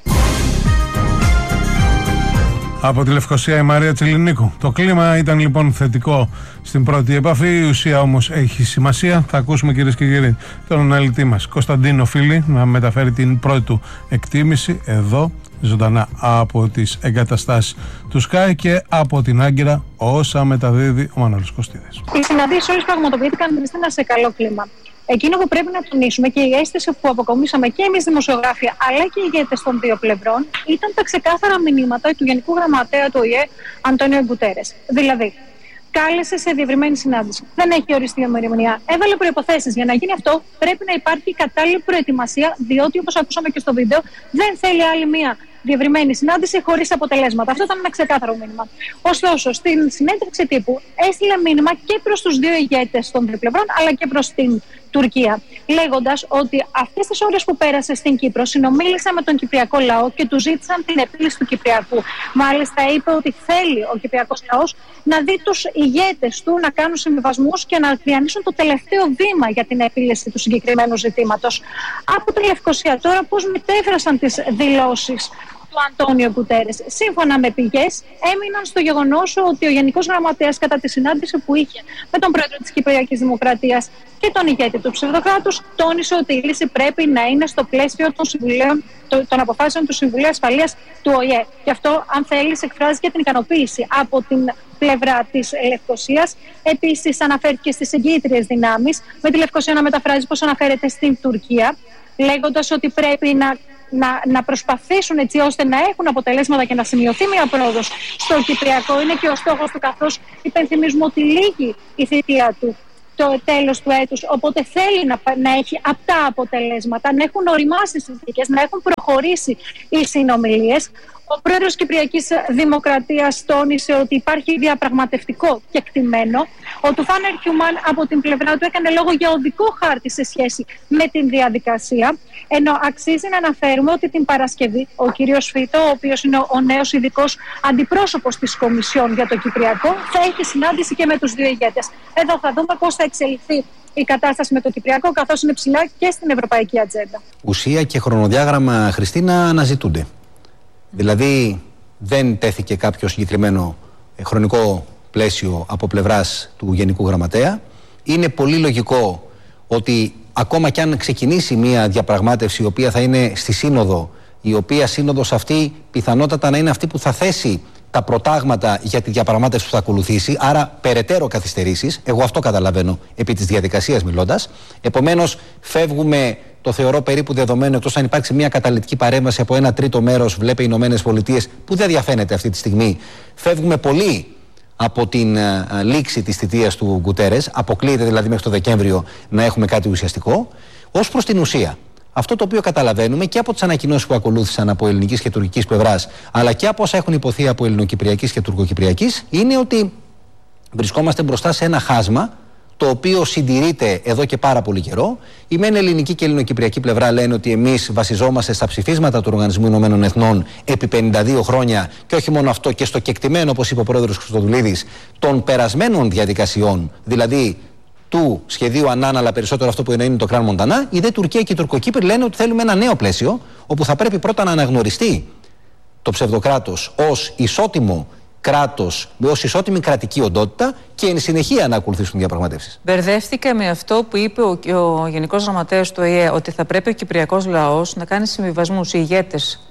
Από τη Λευκοσία η Μαρία Τσιλινίκου. Το κλίμα ήταν λοιπόν θετικό στην πρώτη επαφή, η ουσία όμως έχει σημασία. Θα ακούσουμε, κυρίες και κύριοι, τον αναλυτή μας Κωνσταντίνο Φίλη να μεταφέρει την πρώτη του εκτίμηση εδώ ζωντανά από τις εγκαταστάσεις του Sky και από την Άγκυρα όσα μεταδίδει ο Μανώλης Κωστίδης. Οι συναντήσεις όλες πραγματοποιήθηκαν, Χριστίνα, σε καλό κλίμα. Εκείνο που πρέπει να τονίσουμε και η αίσθηση που αποκομίσαμε και εμείς δημοσιογράφοι αλλά και οι ηγέτες των δύο πλευρών ήταν τα ξεκάθαρα μηνύματα του Γενικού Γραμματέα του ΟΗΕ Αντόνιο Γκουτέρες. Δηλαδή, κάλεσε σε διευρυμένη συνάντηση. Δεν έχει οριστεί ημερομηνία. Έβαλε προϋποθέσεις. Για να γίνει αυτό, πρέπει να υπάρχει κατάλληλη προετοιμασία, διότι όπως ακούσαμε και στο βίντεο, δεν θέλει άλλη μία διευρυμένη συνάντηση χωρίς αποτελέσματα. Αυτό ήταν ένα ξεκάθαρο μήνυμα. Ωστόσο, στην συνέντευξη τύπου έστειλε μήνυμα και προς τους δύο ηγέτες των δύο πλευρών, αλλά και προς την Τουρκία, λέγοντας ότι αυτές τις ώρες που πέρασε στην Κύπρο συνομίλησα με τον Κυπριακό λαό και του ζήτησαν την επίλυση του Κυπριακού. Μάλιστα, είπε ότι θέλει ο Κυπριακός λαός να δει τους ηγέτες του να κάνουν συμβιβασμούς και να διανύσουν το τελευταίο βήμα για την επίλυση του συγκεκριμένου ζητήματος. Από τη Λευκοσία τώρα, πώς μετέφρασαν τις δηλώσεις του Αντόνιο Γκουτέρες. Σύμφωνα με πηγές, έμειναν στο γεγονός ότι ο Γενικός Γραμματέας κατά τη συνάντηση που είχε με τον πρόεδρο της Κυπριακής Δημοκρατίας και τον ηγέτη του ψευδοκράτους τόνισε ότι η λύση πρέπει να είναι στο πλαίσιο των των αποφάσεων του Συμβουλίου Ασφαλείας του ΟΗΕ. Γι' αυτό, αν θέλεις, εκφράζει και την ικανοποίηση από την πλευρά της Λευκωσίας. Επίσης, αναφέρθηκε στις εγγυήτριες δυνάμεις, με τη Λευκωσία να μεταφράζει πως αναφέρεται στην Τουρκία, λέγοντας ότι πρέπει να προσπαθήσουν έτσι ώστε να έχουν αποτελέσματα και να σημειωθεί μια πρόοδος στο Κυπριακό. Είναι και ο στόχος του, καθώς υπενθυμίζουμε ότι λύγει η θητεία του το τέλος του έτους, οπότε θέλει να έχει απτά αποτελέσματα, να έχουν οριμάσει συνθήκες, να έχουν προχωρήσει οι συνομιλίες. Ο πρόεδρος Κυπριακής Δημοκρατίας τόνισε ότι υπάρχει διαπραγματευτικό κεκτημένο. Ο Τουφάν Ερκιουμάν από την πλευρά του έκανε λόγο για οδικό χάρτη σε σχέση με την διαδικασία, ενώ αξίζει να αναφέρουμε ότι την Παρασκευή ο κύριος Φίτο, ο οποίος είναι ο νέος ειδικός αντιπρόσωπος της Κομισιόν για το Κυπριακό, θα έχει συνάντηση και με τους δύο ηγέτες. Εδώ θα δούμε πώς θα εξελιχθεί η κατάσταση με το Κυπριακό, καθώς είναι ψηλά και στην ευρωπαϊκή ατζέντα. Ουσία και χρονοδιάγραμμα, Χριστίνα, αναζητούνται. Δηλαδή δεν τέθηκε κάποιο συγκεκριμένο χρονικό πλαίσιο από πλευράς του Γενικού Γραμματέα. Είναι πολύ λογικό ότι ακόμα κι αν ξεκινήσει μια διαπραγμάτευση η οποία θα είναι στη Σύνοδο, η οποία Σύνοδος αυτή πιθανότατα να είναι αυτή που θα θέσει τα προτάγματα για τη διαπραγμάτευση που θα ακολουθήσει, άρα περαιτέρω καθυστερήσεις, εγώ αυτό καταλαβαίνω επί της διαδικασίας μιλώντας. Επομένως, φεύγουμε, το θεωρώ περίπου δεδομένο, εκτός αν υπάρξει μια καταλυτική παρέμβαση από ένα τρίτο μέρος, βλέπε οι Ηνωμένες Πολιτείες, που δεν διαφαίνεται αυτή τη στιγμή. Φεύγουμε πολύ από την λήξη της θητείας του Γκουτέρες, αποκλείεται δηλαδή μέχρι το Δεκέμβριο να έχουμε κάτι ουσιαστικό. Ως προς την ουσία, αυτό το οποίο καταλαβαίνουμε και από τις ανακοινώσεις που ακολούθησαν από ελληνικής και τουρκικής πλευράς, αλλά και από όσα έχουν υποθεί από ελληνοκυπριακής και τουρκοκυπριακής, είναι ότι βρισκόμαστε μπροστά σε ένα χάσμα το οποίο συντηρείται εδώ και πάρα πολύ καιρό. Η μεν ελληνική και ελληνοκυπριακή πλευρά λένε ότι εμείς βασιζόμαστε στα ψηφίσματα του Οργανισμού Ηνωμένων Εθνών επί 52 χρόνια και όχι μόνο αυτό, και στο κεκτημένο, όπως είπε ο πρόεδρος Χριστοδουλίδης, των περασμένων διαδικασιών, δηλαδή του σχεδίου Ανάν, αλλά περισσότερο αυτό που είναι το Κράν Μοντανά. Η δε Τουρκία και οι Τουρκοκύπροι λένε ότι θέλουμε ένα νέο πλαίσιο, όπου θα πρέπει πρώτα να αναγνωριστεί το ψευδοκράτος ως ισότιμο κράτος, ως ισότιμη κρατική οντότητα, και εν συνεχεία να ακολουθήσουν διαπραγματεύσεις. Μπερδεύτηκε με αυτό που είπε ο Γενικός Γραμματέας του ΟΗΕ, ότι θα πρέπει ο κυπριακός λαός να κάνει συμβιβασμούς. Οι ηγέτες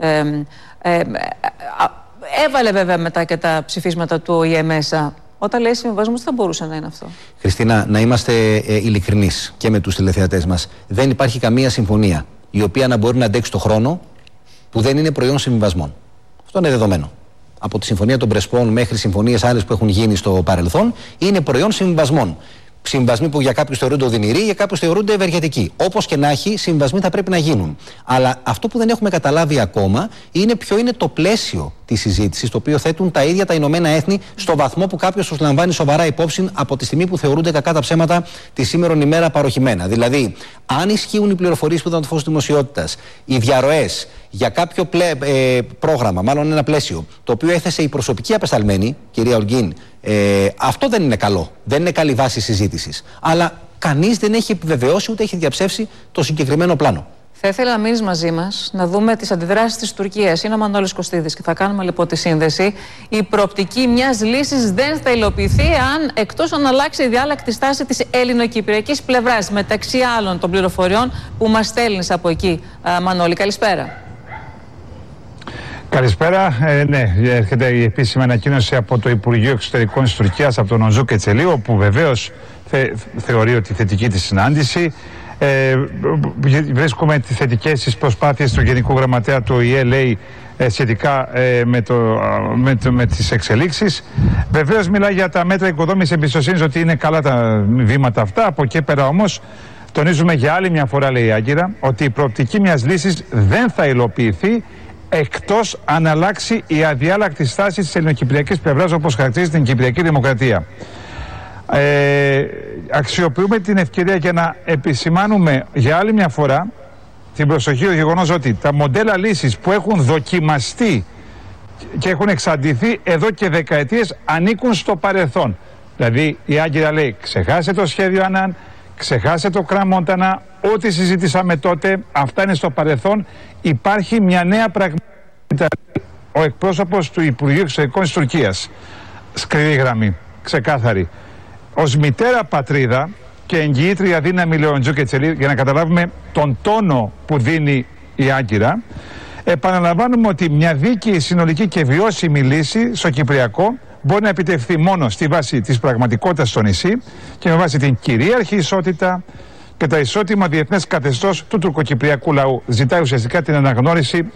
έβαλε βέβαια μετά και τα ψηφίσματα του ΟΗΕ μέσα. Όταν λέει συμβιβασμούς, θα μπορούσε να είναι αυτό. Χριστίνα, να είμαστε ειλικρινείς και με τους τηλεθεατές μας. Δεν υπάρχει καμία συμφωνία η οποία να μπορεί να αντέξει το χρόνο που δεν είναι προϊόν συμβιβασμών. Αυτό είναι δεδομένο. Από τη Συμφωνία των Πρεσπών μέχρι συμφωνίες άλλες που έχουν γίνει στο παρελθόν, είναι προϊόν συμβιβασμών. Συμβασμοί που για κάποιους θεωρούνται οδυνηροί, για κάποιους θεωρούνται ευεργετικοί. Όπως και να έχει, συμβασμοί θα πρέπει να γίνουν. Αλλά αυτό που δεν έχουμε καταλάβει ακόμα είναι ποιο είναι το πλαίσιο της συζήτησης, το οποίο θέτουν τα ίδια τα Ηνωμένα Έθνη, στο βαθμό που κάποιος τους λαμβάνει σοβαρά υπόψη από τη στιγμή που θεωρούνται κακά τα ψέματα τη σήμερον ημέρα παροχημένα. Δηλαδή, αν ισχύουν οι πληροφορίες που ήταν το φως της δημοσιότητας, οι διαρροές για κάποιο πρόγραμμα, μάλλον ένα πλαίσιο, το οποίο έθεσε η προσωπική απεσταλμένη, κυρία Ολγκίν, αυτό δεν είναι καλό. Δεν είναι καλή βάση συζήτησης. Αλλά κανείς δεν έχει επιβεβαιώσει ούτε έχει διαψεύσει το συγκεκριμένο πλάνο. Θα ήθελα να μείνεις μαζί μας, να δούμε τις αντιδράσεις της Τουρκίας. Είναι ο Μανώλης Κωστίδης και θα κάνουμε λοιπόν τη σύνδεση. Η προοπτική μιας λύσης δεν θα υλοποιηθεί αν, εκτός αν αλλάξει η διάλακτη στάση της ελληνοκυπριακής πλευράς, μεταξύ άλλων των πληροφοριών που μας στέλνεις από εκεί. Μανώλη, καλησπέρα. Καλησπέρα. Ναι, έρχεται η επίσημη ανακοίνωση από το Υπουργείο Εξωτερικών της Τουρκίας, από τον Ονζού Κετσελίου, που βεβαίως θεωρεί ότι θετική τη συνάντηση. Βρίσκουμε τις θετικές προσπάθειες του Γενικού Γραμματέα του ΟΗΕ, λέει, σχετικά με τις εξελίξεις. Βεβαίως μιλάει για τα μέτρα οικοδόμησης εμπιστοσύνης, ότι είναι καλά τα βήματα αυτά. Από εκεί πέρα όμως τονίζουμε για άλλη μια φορά, λέει η Άγκυρα, ότι η προοπτική μιας λύσης δεν θα υλοποιηθεί εκτός αν αλλάξει η αδιάλακτη στάση της ελληνοκυπριακής πλευράς, όπως χαρακτηρίζει την Κυπριακή Δημοκρατία. Αξιοποιούμε την ευκαιρία για να επισημάνουμε για άλλη μια φορά την προσοχή, το γεγονός ότι τα μοντέλα λύσης που έχουν δοκιμαστεί και έχουν εξαντληθεί εδώ και δεκαετίες ανήκουν στο παρελθόν. Δηλαδή η Άγκυρα λέει, ξεχάσε το σχέδιο Ανάν, ξεχάσε το Κράν Μοντανά, ό,τι συζητήσαμε τότε, αυτά είναι στο παρελθόν. Υπάρχει μια νέα πραγματικότητα. Ο εκπρόσωπος του Υπουργείου Εξωτερικών της Τουρκίας, σκληρή γραμμή, ξεκάθαρη. Ως μητέρα πατρίδα και εγγυήτρια δύναμη, λέει ο Ονζού Κετσελίου, για να καταλάβουμε τον τόνο που δίνει η Άγκυρα. Επαναλαμβάνουμε ότι μια δίκαιη, συνολική και βιώσιμη λύση στο Κυπριακό μπορεί να επιτευχθεί μόνο στη βάση της πραγματικότητας στο νησί και με βάση την κυρίαρχη ισότητα και το ισότιμο διεθνές καθεστώς του τουρκοκυπριακού λαού. Ζητάει ουσιαστικά την αναγνώριση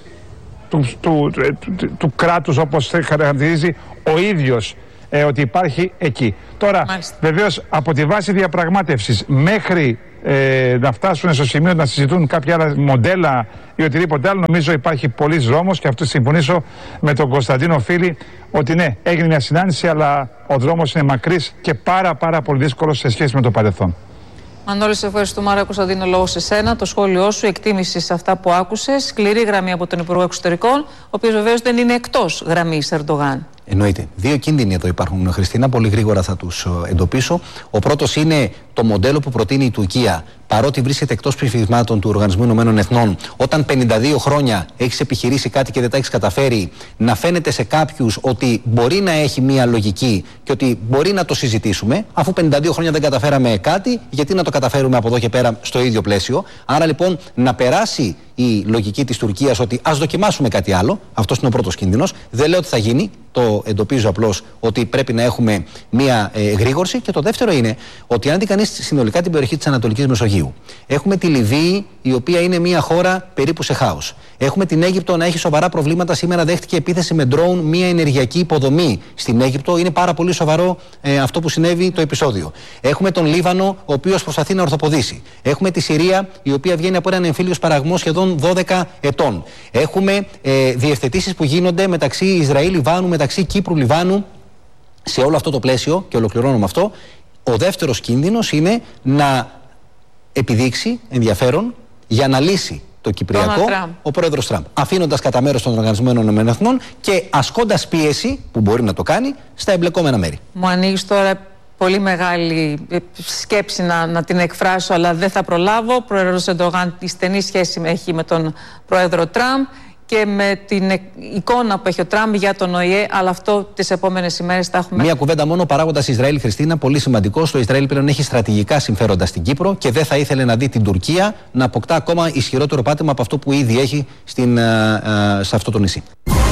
του κράτους όπως χαρακτηρίζει ο ίδιος ότι υπάρχει εκεί. Τώρα, βεβαίως, από τη βάση διαπραγμάτευσης μέχρι να φτάσουν στο σημείο να συζητούν κάποια άλλα μοντέλα ή οτιδήποτε άλλο, νομίζω υπάρχει πολλής δρόμος, και αυτό συμφωνήσω με τον Κωνσταντίνο Φίλη ότι ναι, έγινε μια συνάντηση, αλλά ο δρόμος είναι μακρύς και πάρα πολύ δύσκολος σε σχέση με το παρελθόν. Μανώλη, σε ευχαριστούμε. Άρα, Κωνσταντίνο, λόγο σε σένα. Το σχόλιο σου, η εκτίμηση σε αυτά που άκουσες. Σκληρή γραμμή από τον Υπουργό Εξωτερικών, ο οποίος βεβαίως δεν είναι εκτός γραμμής Ερντογάν. Εννοείται. Δύο κίνδυνοι εδώ υπάρχουν, Χριστίνα. Πολύ γρήγορα θα τους εντοπίσω. Ο πρώτος είναι το μοντέλο που προτείνει η Τουρκία, παρότι βρίσκεται εκτός ψηφισμάτων του Οργανισμού Ηνωμένων Εθνών, όταν 52 χρόνια έχεις επιχειρήσει κάτι και δεν τα έχεις καταφέρει, να φαίνεται σε κάποιους ότι μπορεί να έχει μία λογική και ότι μπορεί να το συζητήσουμε, αφού 52 χρόνια δεν καταφέραμε κάτι, γιατί να το καταφέρουμε από εδώ και πέρα στο ίδιο πλαίσιο. Άρα λοιπόν να περάσει η λογική της Τουρκίας ότι ας δοκιμάσουμε κάτι άλλο. Αυτός είναι ο πρώτος κίνδυνος. Δεν λέω ότι θα γίνει. Το εντοπίζω απλώς ότι πρέπει να έχουμε μία γρήγορση. Και το δεύτερο είναι ότι αν δει κανείς συνολικά την περιοχή της Ανατολικής Μεσογείου, έχουμε τη Λιβύη, η οποία είναι μία χώρα περίπου σε χάος. Έχουμε την Αίγυπτο να έχει σοβαρά προβλήματα. Σήμερα δέχτηκε επίθεση με ντρόουν μία ενεργειακή υποδομή στην Αίγυπτο. Είναι πάρα πολύ σοβαρό αυτό που συνέβη, το επεισόδιο. Έχουμε τον Λίβανο, ο οποίος προσπαθεί να ορθοποδήσει. Έχουμε τη Συρία, η οποία βγαίνει από έναν εμφύλιο σπαραγμό σχεδόν 12 ετών. Έχουμε διευθετήσεις που γίνονται μεταξύ Ισραήλ-Λιβάνου, μεταξύ Κύπρου-Λιβάνου. Σε όλο αυτό το πλαίσιο, και ολοκληρώνω με αυτό, ο δεύτερος κίνδυνος είναι να επιδείξει ενδιαφέρον για να λύσει το Κυπριακό ο πρόεδρος Τραμπ, αφήνοντας κατά μέρος των Οργανισμένων Εθνών και ασκώντας πίεση, που μπορεί να το κάνει, στα εμπλεκόμενα μέρη. Μου ανοίγεις τώρα πολύ μεγάλη σκέψη να την εκφράσω, αλλά δεν θα προλάβω. Ο πρόεδρος Ερντογάν τη στενή σχέση έχει με τον πρόεδρο Τραμπ και με την εικόνα που έχει ο Τραμπ για τον ΟΗΕ, αλλά αυτό τις επόμενες ημέρες θα έχουμε. Μία κουβέντα μόνο, παράγοντας Ισραήλ, Χριστίνα, πολύ σημαντικό. Το Ισραήλ πλέον έχει στρατηγικά συμφέροντα στην Κύπρο και δεν θα ήθελε να δει την Τουρκία να αποκτά ακόμα ισχυρότερο πάτημα από αυτό που ήδη έχει σε αυτό το νησί.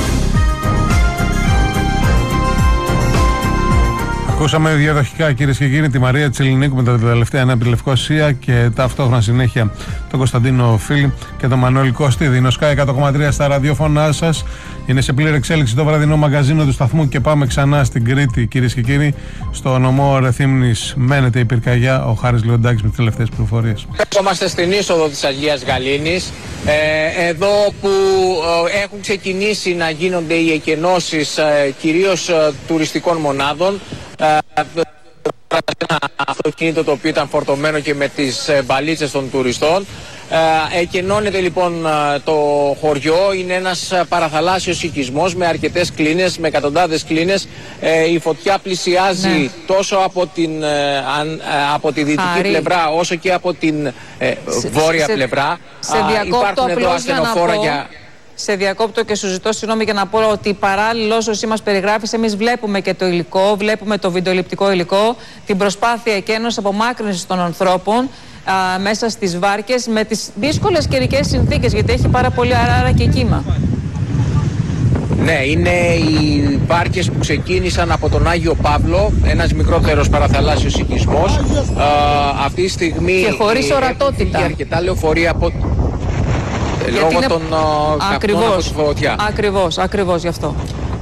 Ακούσαμε διαδοχικά, κυρίες και κύριοι, τη Μαρία Τσελινίκου με τα τελευταία νέα από τη Λευκοσία και ταυτόχρονα συνέχεια τον Κωνσταντίνο Φίλη και τον Μανώλη Κωστίδη. Είναι ο Sky 100,3 στα ραδιόφωνά σας. Είναι σε πλήρη εξέλιξη το βραδινό μαγαζίνο του σταθμού και πάμε ξανά στην Κρήτη, κυρίες και κύριοι. Στο νομό Ρεθύμνης μένεται η πυρκαγιά. Ο Χάρης Λεοντάκης με τις τελευταίες πληροφορίες. Είμαστε στην είσοδο της Αγίας Γαλήνης, εδώ που έχουν ξεκινήσει να γίνονται οι εκενώσεις κυρίως τουριστικών μονάδων. Ένα αυτοκίνητο το οποίο ήταν φορτωμένο και με τις μπαλίτσες των τουριστών. Εκενώνεται λοιπόν το χωριό, είναι ένας παραθαλάσσιος οικισμός με αρκετές κλίνες, με εκατοντάδες κλίνες. Η φωτιά πλησιάζει τόσο από τη δυτική πλευρά όσο και από την βόρεια πλευρά. Υπάρχουν εδώ ασθενοφόρα για... Σε διακόπτω και σου ζητώ συγγνώμη για να πω ότι παράλληλος όσο μας περιγράφεις, εμείς βλέπουμε και το υλικό, βλέπουμε το βιντεοληπτικό υλικό, την προσπάθεια εκένωσης, απομάκρυνσης των ανθρώπων μέσα στις βάρκες με τις δύσκολες καιρικές συνθήκες, γιατί έχει πάρα πολύ αράρα και κύμα. Ναι, είναι οι βάρκες που ξεκίνησαν από τον Άγιο Παύλο, ένας μικρότερος παραθαλάσσιος οικισμός. Αυτή τη στιγμή και χωρίς ορατότητα. Αρκετά λεωφορεία από... λόγω των καπνών από τη φωτιά. Ακριβώς γι' αυτό.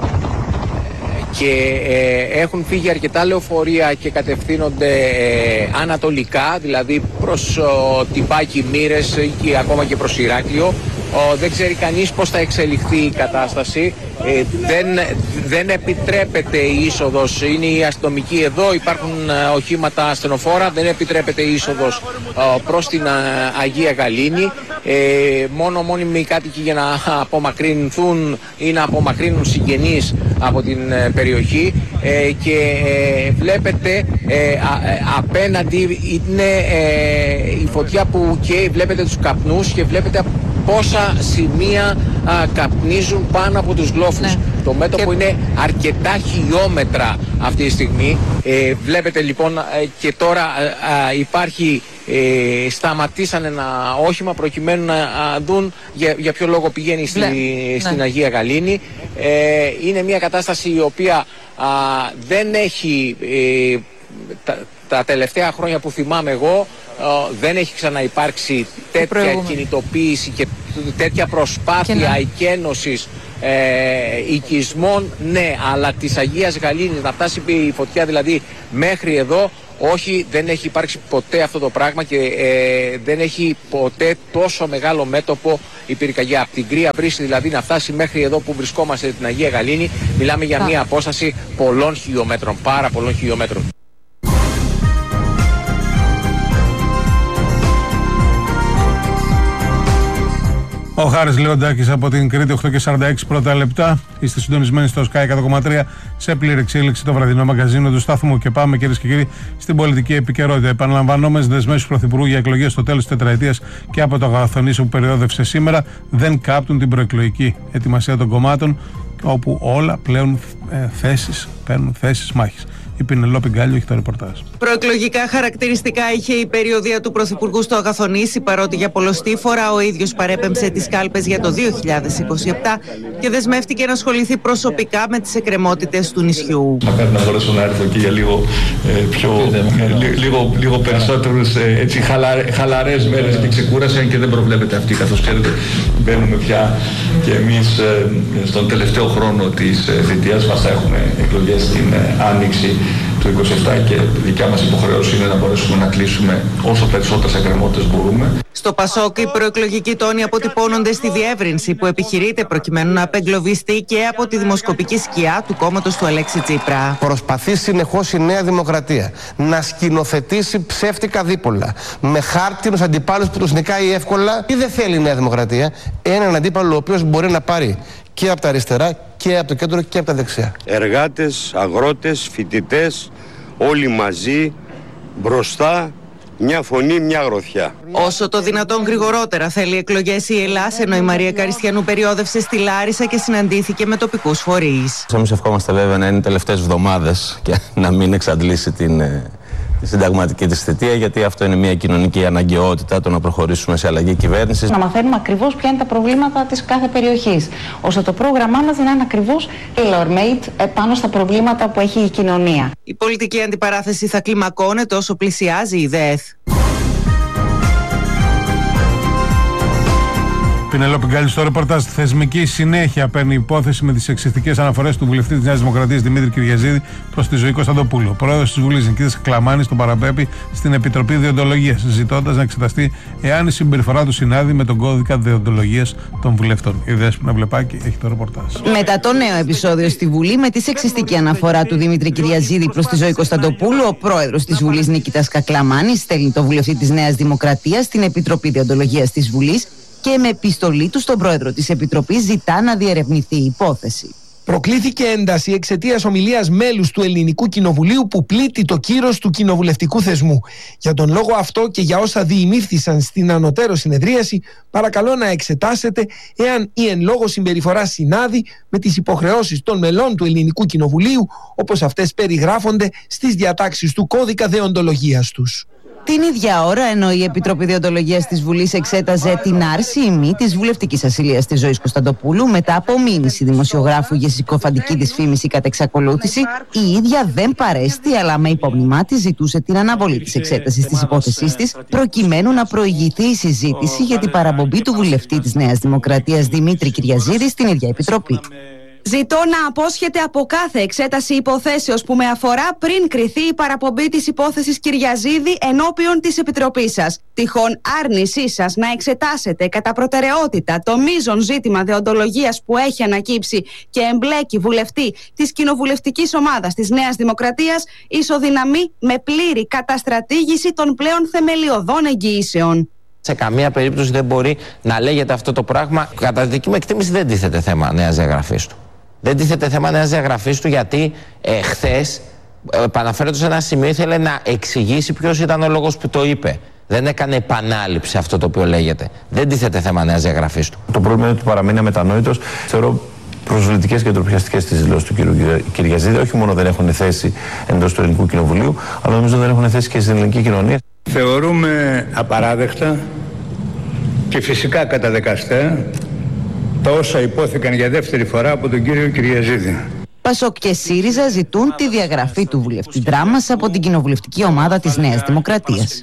Και έχουν φύγει αρκετά λεωφορεία και κατευθύνονται ανατολικά, δηλαδή προς Τυπάκη, Μύρες και ακόμα και προς Ηράκλειο. Δεν ξέρει κανείς πώς θα εξελιχθεί η κατάσταση. Δεν επιτρέπεται η είσοδος. Είναι οι αστυνομικοί εδώ, υπάρχουν οχήματα ασθενοφόρα. Δεν επιτρέπεται η είσοδος προς την Αγία Γαλήνη. Μόνο μόνιμοι κάτοικοι για να απομακρυνθούν ή να απομακρύνουν συγγενείς από την περιοχή. Και βλέπετε απέναντι είναι η φωτιά που καίει, βλέπετε τους καπνούς και βλέπετε πόσα σημεία καπνίζουν πάνω από τους λόφους. Ναι. Το μέτωπο είναι αρκετά χιλιόμετρα αυτή τη στιγμή. Βλέπετε λοιπόν και τώρα υπάρχει σταματήσανε ένα όχημα προκειμένου να δουν για ποιο λόγο πηγαίνει στην Αγία Γαλήνη. Είναι μια κατάσταση η οποία δεν έχει τα τελευταία χρόνια που θυμάμαι εγώ, δεν έχει ξαναυπάρξει τέτοια κινητοποίηση και τέτοια προσπάθεια εκένωσης οικισμών, ναι, αλλά της Αγίας Γαλήνης να φτάσει η φωτιά δηλαδή μέχρι εδώ, όχι, δεν έχει υπάρξει ποτέ αυτό το πράγμα και δεν έχει ποτέ τόσο μεγάλο μέτωπο η πυρκαγιά. Από την Κρία Βρύση δηλαδή να φτάσει μέχρι εδώ που βρισκόμαστε την Αγία Γαλήνη, μιλάμε για μια απόσταση πολλών χιλιόμετρων, πάρα πολλών χιλιόμετρων. Ο Χάρης Λεοντάκης από την Κρήτη, 8:46 πρώτα λεπτά. Είστε συντονισμένοι στο Sky 100,3 σε πλήρη εξέλιξη το βραδινό μαγκαζίνο του σταθμού. Και πάμε, κυρίες και κύριοι, στην πολιτική επικαιρότητα. Επαναλαμβανόμενες δεσμεύσεις του Πρωθυπουργού για εκλογές στο τέλος της τετραετίας και από το αγαθονίσιο που περιόδευσε σήμερα δεν κάπτουν την προεκλογική ετοιμασία των κομμάτων, όπου όλα πλέον παίρνουν θέσεις μάχης. Η Πινελόπη Γκάλιο έχει το ρεπορτάζ. Προεκλογικά χαρακτηριστικά είχε η περιοδία του Πρωθυπουργού στο Αγαθονήσι, παρότι για πολλοστή φορά ο ίδιος παρέπεμψε τις κάλπες για το 2027 και δεσμεύτηκε να ασχοληθεί προσωπικά με τις εκκρεμότητες του νησιού. Μακάρι να μπορέσω να έρθω εκεί για λίγο περισσότερους χαλαρές μέρες και ξεκούραση, αν και δεν προβλέπεται αυτή, καθώς ξέρετε μπαίνουμε πια και εμείς στον τελευταίο χρόνο της θητείας μας, θα έχουμε εκλογές την Άνοιξη του 27 και δικιά μας υποχρέωση είναι να μπορέσουμε να κλείσουμε όσο περισσότερες εκκρεμότητες μπορούμε. Στο Πασόκ οι προεκλογικοί τόνοι αποτυπώνονται στη διεύρυνση που επιχειρείται προκειμένου να απεγκλωβιστεί και από τη δημοσκοπική σκιά του κόμματος του Αλέξη Τσίπρα. Προσπαθεί συνεχώς η Νέα Δημοκρατία να σκηνοθετήσει ψεύτικα δίπολα με χάρτινους αντιπάλους που τους νικάει εύκολα. Ή δεν θέλει η Νέα Δημοκρατία έναν αντίπαλο ο οποίος μπορεί να πάρει και από τα αριστερά και από το κέντρο και από τα δεξιά. Εργάτες, αγρότες, φοιτητές, όλοι μαζί, μπροστά, μια φωνή, μια γροθιά. Όσο το δυνατόν γρηγορότερα θέλει εκλογές η Ελλάς, ενώ η Μαρία Καριστιανού περιόδευσε στη Λάρισα και συναντήθηκε με τοπικούς φορείς. Εμείς ευχόμαστε βέβαια να είναι οι τελευταίες εβδομάδες και να μην εξαντλήσει τη συνταγματική της θητεία, γιατί αυτό είναι μια κοινωνική αναγκαιότητα, το να προχωρήσουμε σε αλλαγή κυβέρνησης. Να μαθαίνουμε ακριβώς ποια είναι τα προβλήματα της κάθε περιοχής, ώστε το πρόγραμμά μας να είναι ακριβώς tailor-made πάνω στα προβλήματα που έχει η κοινωνία. Η πολιτική αντιπαράθεση θα κλιμακώνεται όσο πλησιάζει η ΔΕΘ. Πινελόπη Γκάλιο στο ρεπορτάζ. Θεσμική συνέχεια παίρνει υπόθεση με τις σεξιστικές αναφορές του βουλευτή της Νέας Δημοκρατίας Δημήτρη Κυριαζίδη προς τη ζωή Κωνσταντοπούλου. Ο πρόεδρος της Βουλής Νικήτας Κλαμάνης τον παραπέμπει στην Επιτροπή Δεοντολογίας, ζητώντας να εξεταστεί εάν η συμπεριφορά του συνάδει με τον κώδικα δεοντολογίας των βουλευτών. Η Δέσποινα Βλεπάκη έχει το ρεπορτάζ. Μετά το νέο επεισόδιο στη Βουλή με τη σεξιστική αναφορά του Δημήτρη Κυριαζίδη προς τη ζωή Κωνσταντοπούλου, ο πρόεδρος της Βουλής Νικήτας Κακλαμάνης στέλνει το βουλευτή της Νέας Δημοκρατίας στην Επιτροπή Δεοντολογίας της Βουλής και με επιστολή του στον πρόεδρο της Επιτροπής ζητά να διερευνηθεί η υπόθεση. Προκλήθηκε ένταση εξαιτίας ομιλίας μέλους του Ελληνικού Κοινοβουλίου που πλήττει το κύρος του κοινοβουλευτικού θεσμού. Για τον λόγο αυτό και για όσα διημήφθησαν στην ανωτέρω συνεδρίαση, παρακαλώ να εξετάσετε εάν η εν λόγω συμπεριφορά συνάδει με τις υποχρεώσεις των μελών του Ελληνικού Κοινοβουλίου, όπως αυτές περιγράφονται στις διατάξεις του κώδικα δεοντολογίας τους. Την ίδια ώρα, ενώ η Επιτροπή Δεοντολογίας της Βουλής εξέταζε την άρση ή μη της βουλευτικής ασυλίας της Ζωής Κωνσταντοπούλου μετά από μήνυση δημοσιογράφου για συκοφαντική της φήμηση κατά εξακολούθηση, η ίδια δεν παρέστη, αλλά με υπόμνημά της ζητούσε την αναβολή της εξέτασης της υπόθεσής της, προκειμένου να προηγηθεί η συζήτηση για την παραπομπή του βουλευτή της Νέας Δημοκρατίας Δημήτρη Κυριαζίδη στην ίδια Επιτροπή. Ζητώ να απόσχετε από κάθε εξέταση υποθέσεως που με αφορά πριν κριθεί η παραπομπή της υπόθεσης Κυριαζίδη ενώπιον της Επιτροπής σας. Τυχόν άρνησή σας να εξετάσετε κατά προτεραιότητα το μείζον ζήτημα δεοντολογίας που έχει ανακύψει και εμπλέκει βουλευτή της κοινοβουλευτικής ομάδας της Νέας Δημοκρατίας ισοδυναμεί με πλήρη καταστρατήγηση των πλέον θεμελιωδών εγγυήσεων. Σε καμία περίπτωση δεν μπορεί να λέγεται αυτό το πράγμα. Κατά τη δική μου εκτίμηση δεν τίθεται θέμα νέας διαγραφής του. Δεν τίθεται θέμα νέας διαγραφής του γιατί χθες, επαναφέροντας σε ένα σημείο, ήθελε να εξηγήσει ποιος ήταν ο λόγος που το είπε. Δεν έκανε επανάληψη αυτό το οποίο λέγεται. Δεν τίθεται θέμα νέας διαγραφής του. Το πρόβλημα είναι ότι παραμένει αμετανόητος. Θεωρώ προσβλητικές και ντροπιαστικές τις δηλώσεις του κ. Κυριαζίδη. Όχι μόνο δεν έχουν θέση εντός του Ελληνικού Κοινοβουλίου, αλλά νομίζω δεν έχουν θέση και στην ελληνική κοινωνία. Θεωρούμε απαράδεκτα και φυσικά καταδικαστέα τα όσα υπόθηκαν για δεύτερη φορά από τον κύριο Κυριαζίδη. Πασόκ και ΣΥΡΙΖΑ ζητούν τη διαγραφή του βουλευτή Δράμας από την κοινοβουλευτική ομάδα της Νέας Δημοκρατίας.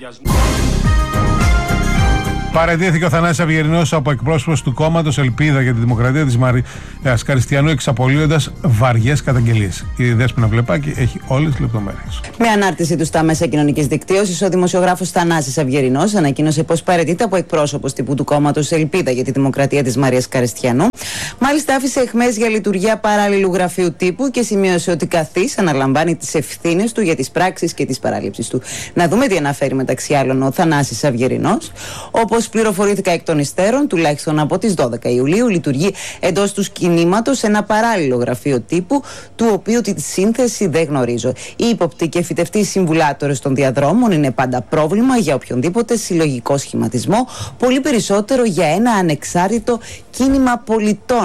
Παραιτήθηκε ο Θανάσης Αυγερινός από εκπρόσωπος του κόμματος Ελπίδα για τη Δημοκρατία της Μαρίας Καριστιανού, εξαπολύοντας βαριές καταγγελίες. Η Δέσποινα Βλεπάκη έχει όλες τις λεπτομέρειες. Με ανάρτησή του στα μέσα κοινωνικής δικτύωσης, ο δημοσιογράφος Θανάσης Αυγερινός ανακοίνωσε πως παραιτείται από εκπρόσωπος τύπου του κόμματος Ελπίδα για τη Δημοκρατία της Μαρίας Καριστιανού. Μάλιστα, άφησε αιχμές για λειτουργία παράλληλου γραφείου τύπου και σημείωσε ότι καθής αναλαμβάνει τις ευθύνες του για τις πράξεις και τις παράληψεις του. Να δούμε τι αναφέρει μεταξύ άλλων ο Θανάσης Αυγερινός. Όπως πληροφορήθηκα εκ των υστέρων, τουλάχιστον από τις 12 Ιουλίου, λειτουργεί εντός του κινήματος ένα παράλληλο γραφείο τύπου, του οποίου τη σύνθεση δεν γνωρίζω. Οι ύποπτοι και φυτευτοί συμβουλάτορες των διαδρόμων είναι πάντα πρόβλημα για οποιονδήποτε συλλογικό σχηματισμό, πολύ περισσότερο για ένα ανεξάρτητο κίνημα πολιτών.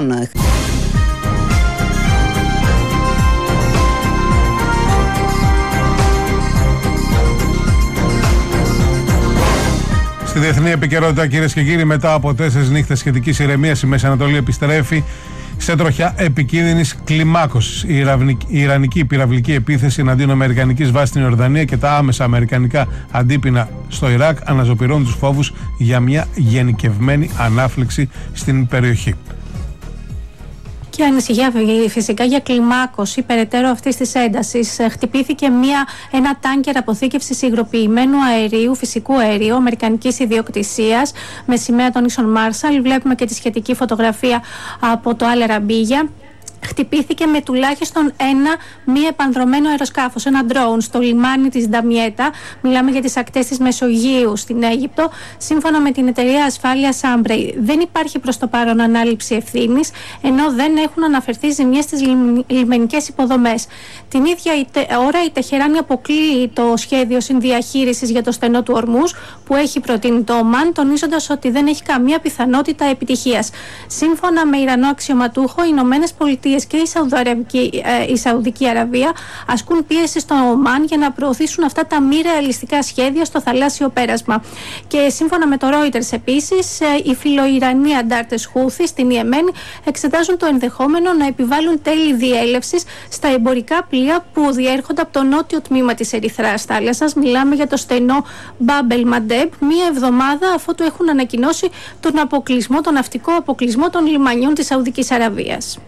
Στη διεθνή επικαιρότητα, κυρίες και κύριοι, μετά από 4 νύχτες σχετικής ηρεμίας, η Μέση Ανατολή επιστρέφει σε τροχιά επικίνδυνης κλιμάκωσης. Η Ιρανική πυραυλική επίθεση εναντίον αμερικανικής βάσης στην Ιορδανία και τα άμεσα αμερικανικά αντίπεινα στο Ιράκ αναζωπυρώνουν τους φόβους για μια γενικευμένη ανάφλεξη στην περιοχή. Και ανησυχία φυσικά για κλιμάκωση περαιτέρω αυτής της έντασης. Χτυπήθηκε ένα τάνκερ αποθήκευσης υγροποιημένου αερίου, φυσικού αερίου, αμερικανικής ιδιοκτησίας, με σημαία των ίσων Μάρσαλ. Βλέπουμε και τη σχετική φωτογραφία από το Αλ Αραμπίγια. Χτυπήθηκε με τουλάχιστον ένα μη επανδρωμένο αεροσκάφος, ένα drone, στο λιμάνι της Νταμιέτα. Μιλάμε για τις ακτές της Μεσογείου στην Αίγυπτο. Σύμφωνα με την εταιρεία ασφάλειας Ambrey, δεν υπάρχει προς το παρόν ανάληψη ευθύνης, ενώ δεν έχουν αναφερθεί ζημιές στις λιμενικές υποδομές. Την ίδια ώρα η Τεχεράνη αποκλείει το σχέδιο συνδιαχείρισης για το στενό του Ορμούζ που έχει προτείνει το Ομάν, τονίζοντας ότι δεν έχει καμία πιθανότητα επιτυχίας. Σύμφωνα με Ιρανό αξιωματούχο, οι Ηνωμένες Πολιτείες και η Σαουδική Αραβία ασκούν πίεση στο Ομάν για να προωθήσουν αυτά τα μη ρεαλιστικά σχέδια στο θαλάσσιο πέρασμα. Και σύμφωνα με το Reuters επίσης, οι φιλοϊρανοί αντάρτες Χούθη στην Ιεμένη εξετάζουν το ενδεχόμενο να επιβάλλουν τέλη διέλευσης στα εμπορικά πλοία που διέρχονται από το νότιο τμήμα της Ερυθράς θάλασσας. Μιλάμε για το στενό Μπάμπελ Μαντέμπ, μία εβδομάδα αφότου έχουν ανακοινώσει τον ναυτικό αποκλεισμό των λιμανιών της Σαουδικής Αραβίας.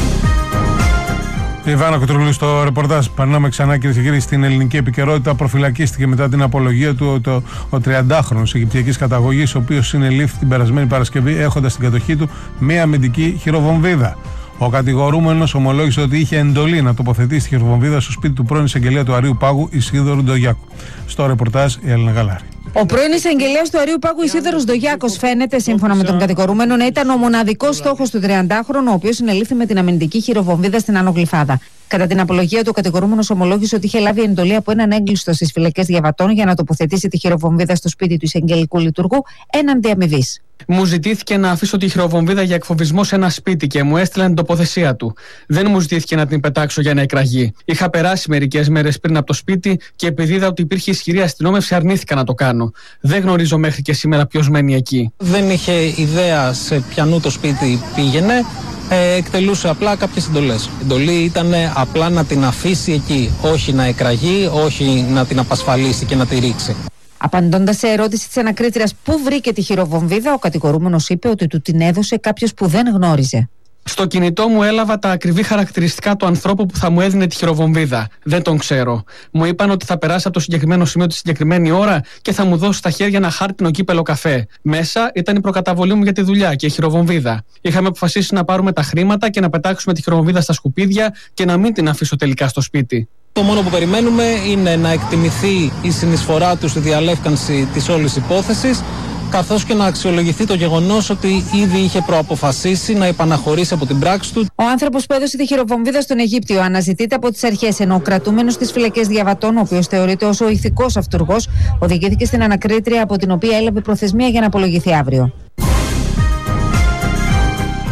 Η Ιβάνα Κουτρουλού στο ρεπορτάζ. Περνάμε ξανά, κυρίες και κύριοι, στην ελληνική επικαιρότητα. Προφυλακίστηκε μετά την απολογία του ο 30χρονος Αιγυπτιακής καταγωγής, ο οποίος συνελήφθη την περασμένη Παρασκευή έχοντας στην κατοχή του μία αμυντική χειροβομβίδα. Ο κατηγορούμενος ομολόγησε ότι είχε εντολή να τοποθετήσει τη χειροβομβίδα στο σπίτι του πρώην εισαγγελέα του Αρείου Πάγου Ισίδωρου Ντογιάκου. Στο ρεπορτάζ η Έλληνα Γαλάρη. Ο πρώην εισαγγελέας του Αρείου Πάγου Ισίδωρος Ντογιάκος φαίνεται, σύμφωνα με τον κατηγορούμενο, να ήταν ο μοναδικός στόχος του 30χρονου, ο οποίος συνελήφθη με την αμυντική χειροβομβίδα στην Άνω Γλυφάδα. Κατά την απολογία του, ο κατηγορούμενος ομολόγησε ότι είχε λάβει εντολή από έναν έγκλειστο στις φυλακές Διαβατών για να τοποθετήσει τη χειροβομβίδα στο σπίτι του εισαγγελικού λειτουργού έναντι αμοιβής. Μου ζητήθηκε να αφήσω τη χειροβομβίδα για εκφοβισμό σε ένα σπίτι και μου έστειλαν την τοποθεσία του. Δεν μου ζητήθηκε να την πετάξω για να εκραγεί. Είχα περάσει μερικές μέρες πριν από το σπίτι και επειδή είδα ότι υπήρχε ισχυρή αστυνόμευση, αρνήθηκα να το κάνω. Δεν γνωρίζω μέχρι και σήμερα ποιος μένει εκεί. Δεν είχε ιδέα σε ποιανού το σπίτι πήγαινε. Εκτελούσε απλά κάποιες εντολές. Η εντολή ήταν απλά να την αφήσει εκεί. Όχι να εκραγεί, όχι να την απασφαλίσει και να τη ρίξει. Απαντώντας σε ερώτηση της ανακρίτριας πού βρήκε τη χειροβομβίδα, ο κατηγορούμενος είπε ότι του την έδωσε κάποιος που δεν γνώριζε. Στο κινητό μου έλαβα τα ακριβή χαρακτηριστικά του ανθρώπου που θα μου έδινε τη χειροβομβίδα. Δεν τον ξέρω. Μου είπαν ότι θα περάσει από το συγκεκριμένο σημείο τη συγκεκριμένη ώρα και θα μου δώσει στα χέρια ένα χάρτινο κύπελο καφέ. Μέσα ήταν η προκαταβολή μου για τη δουλειά και η χειροβομβίδα. Είχαμε αποφασίσει να πάρουμε τα χρήματα και να πετάξουμε τη χειροβομβίδα στα σκουπίδια και να μην την αφήσω τελικά στο σπίτι. Το μόνο που περιμένουμε είναι να εκτιμηθεί η συνεισφορά του στη διαλεύκανση της όλης υπόθεσης, καθώς και να αξιολογηθεί το γεγονός ότι ήδη είχε προαποφασίσει να επαναχωρήσει από την πράξη του. Ο άνθρωπος που έδωσε τη χειροβομβίδα στον Αιγύπτιο αναζητείται από τις αρχές, ενώ ο κρατούμενος στις φυλακές Διαβατών, ο οποίος θεωρείται ως ο ηθικός αυτούργος, οδηγήθηκε στην ανακρίτρια από την οποία έλαβε προθεσμία για να απολογηθεί αύριο.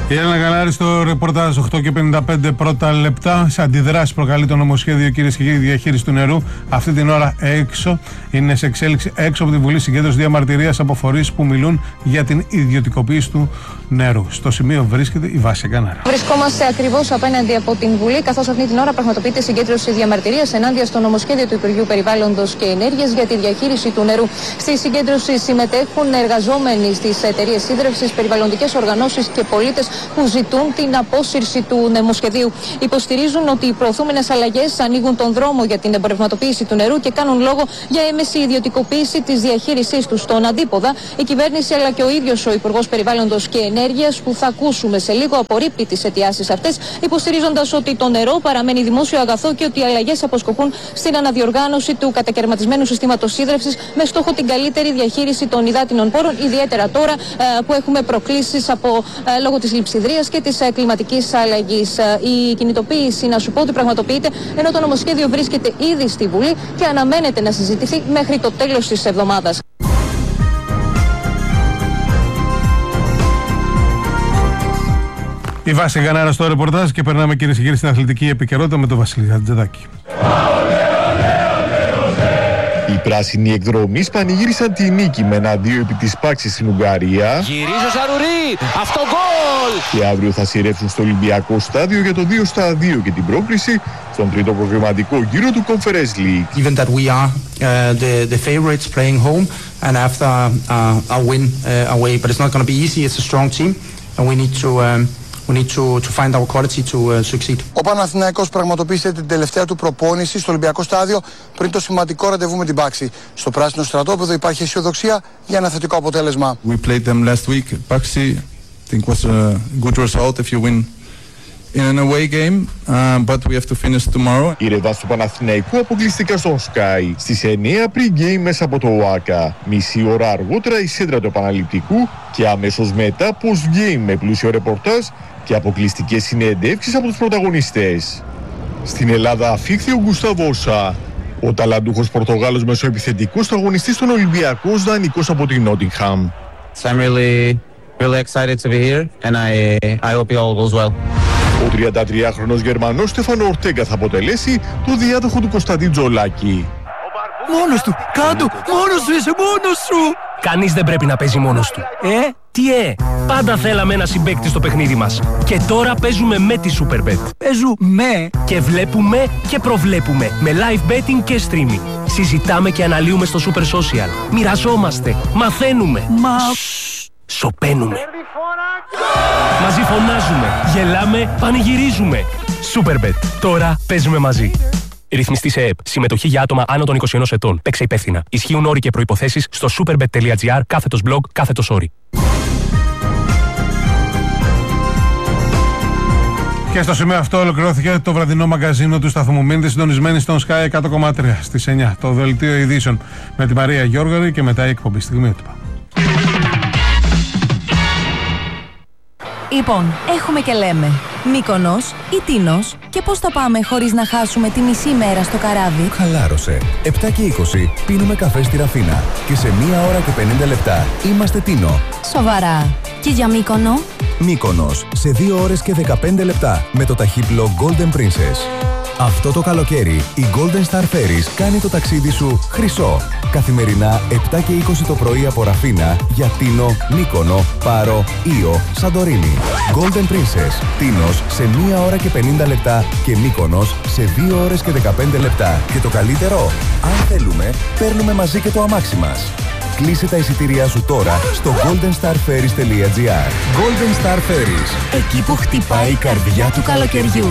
Η Έλενα Γαλάρη στο ρεπορτάζ 8:55 πρώτα λεπτά. Σε αντιδράσεις προκαλεί το νομοσχέδιο, κυρίες και κύριοι, διαχείριση του νερού. Αυτή την ώρα έξω, είναι σε εξέλιξη έξω από τη Βουλή συγκέντρωση διαμαρτυρίας από φορείς που μιλούν για την ιδιωτικοποίηση του νερού. Στο σημείο βρίσκεται η Βάση Γκανάρα. Βρισκόμαστε ακριβώς απέναντι από την Βουλή, καθώς αυτή την ώρα πραγματοποιείται συγκέντρωση διαμαρτυρίας ενάντια στο νομοσχέδιο του Υπουργείου Περιβάλλοντος και Ενέργειας για τη διαχείριση του νερού. Στη συγκέντρωση συμμετέχουν εργαζόμενοι στις εταιρείες σύνδρευσης, περιβαλλοντικές οργανώσεις και πολίτες που ζητούν την απόσυρση του νομοσχεδίου. Υποστηρίζουν ότι οι προωθούμενες αλλαγές ανοίγουν τον δρόμο για την εμπορευματοποίηση του νερού και κάνουν λόγο για έμεση ιδιωτικοποίηση της διαχείρισής του. Στον αντίποδα, η κυβέρνηση αλλά και ο ίδιος ο Υπουργός Περιβάλλοντος και Ενέργειας, που θα ακούσουμε σε λίγο, απορρίπτει τις αιτιάσεις αυτές, υποστηρίζοντας ότι το νερό παραμένει δημόσιο αγαθό και ότι οι αλλαγές αποσκοπούν στην αναδιοργάνωση του κατακαιρματισμένου συστήματος σύνδρευσης με στόχο την καλύτερη διαχείριση των υδάτινων πόρων, ιδιαίτερα τώρα που έχουμε προκλήσεις λόγω της λειψιδρίας και της κλιματικής αλλαγής. Η κινητοποίηση, να σου πω, ότι πραγματοποιείται ενώ το νομοσχέδιο βρίσκεται ήδη στη Βουλή και αναμένεται να συζητηθεί μέχρι το τέλος της εβδομάδας. Η Βάση Γκανάρα στο ρεπορτάζ και περνάμε, κυρίες και κύριοι, στην αθλητική επικαιρότητα με τον Βασίλη Χατζηδάκη. Οι πράσινοι εκδρομείς πανηγύρισαν τη νίκη με 1-2 επί της Πάξης στην Ουγγαρία. Γυρίζει ο Σαρουρί, αυτό γκολ! Και αύριο θα σειρεύσουν στο Ολυμπιακό στάδιο για το 2-2 και την πρόκριση στον τρίτο προγραμματικό γύρο του Conference League. Even that we are the favorites playing home and after a win away, but it's not going to be easy. It's a strong team and we need to find our quality to succeed. Ο Παναθηναϊκός πραγματοποίησε την τελευταία του προπόνηση στο Ολυμπιακό στάδιο πριν το σημαντικό ραντεβού με την Πάξη. Στο πράσινο στρατόπεδο υπάρχει αισιοδοξία για ένα θετικό αποτέλεσμα. We played them last week. Paxi, I think was a good result if you win in an away game, but we have to finish tomorrow. Η ρεβάς του Παναθηναϊκού αποκλειστικά στο Sky στις 9 pre-game μέσα από το ΟΑΚΑ. Μισή ώρα αργότερα η σέντρα του επαναληπτικού και αμέσως μετά post-game με πλούσιο ρεπορτάζ και αποκλειστικές συνεντεύξεις από τους πρωταγωνιστές. Στην Ελλάδα αφήχθη ο Γκουστάβο Όσα, ο ταλαντούχος Πορτογάλος μεσοεπιθετικός αγωνιστής στον Ολυμπιακό, δανεικός από την Νότιγχαμ. I'm really excited to be here and I hope it all goes well. Ο 33χρονος Γερμανός Στέφανο Ορτέγκα θα αποτελέσει το διάδοχο του Κωνσταντίν Τζολάκη. Μόνος του, κάτω, μόνος σου είσαι, μόνος σου! Κανείς δεν πρέπει να παίζει μόνος του. Τι πάντα θέλαμε ένα συμπαίκτη στο παιχνίδι μας. Και τώρα παίζουμε με τη Superbet. Παίζουμε. Και βλέπουμε και προβλέπουμε με live betting και streaming. Συζητάμε και αναλύουμε στο Super Social. Μοιραζόμαστε, μαθαίνουμε. Σωπαίνουμε. Μαζί φωνάζουμε, γελάμε, πανηγυρίζουμε. Superbet. Τώρα παίζουμε μαζί. Ρυθμιστή σε ΕΕΠ. Συμμετοχή για άτομα άνω των 21 ετών. Παίξε υπεύθυνα. Ισχύουν όροι και προϋποθέσεις στο superbet.gr/blog/όροι. Και στο σημείο αυτό ολοκληρώθηκε το βραδινό μαγκαζίνο του σταθμού. Μείνετε συντονισμένοι στον Sky 100,3 στις 9. Το δελτίο ειδήσεων με τη Μαρία Γιώργαρη και μετά η εκπομπή Στιγμιότυπα. Λοιπόν, έχουμε και λέμε Μύκονος ή Τίνος, και πώς θα πάμε χωρίς να χάσουμε τη μισή μέρα στο καράβι. Χαλάρωσε. 7 και 20 πίνουμε καφέ στη Ραφίνα και σε 1 ώρα και 50 λεπτά είμαστε Τίνο. Σοβαρά. Και για Μύκονο? Μύκονος σε 2 ώρες και 15 λεπτά με το ταχύπλο Golden Princess. Αυτό το καλοκαίρι η Golden Star Ferries κάνει το ταξίδι σου χρυσό. Καθημερινά 7 και 20 το πρωί από Ραφίνα για Τίνο, Μύκονο, Πάρο, Ήο, Σαντορίνη. Golden Princess, Τίνος σε 1 ώρα και 50 λεπτά και Μύκονος σε 2 ώρες και 15 λεπτά. Και το καλύτερο, αν θέλουμε, παίρνουμε μαζί και το αμάξι μας. Κλείσε τα εισιτήριά σου τώρα στο goldenstarferries.gr. Golden Star Ferries, εκεί που χτυπάει η καρδιά του καλοκαιριού.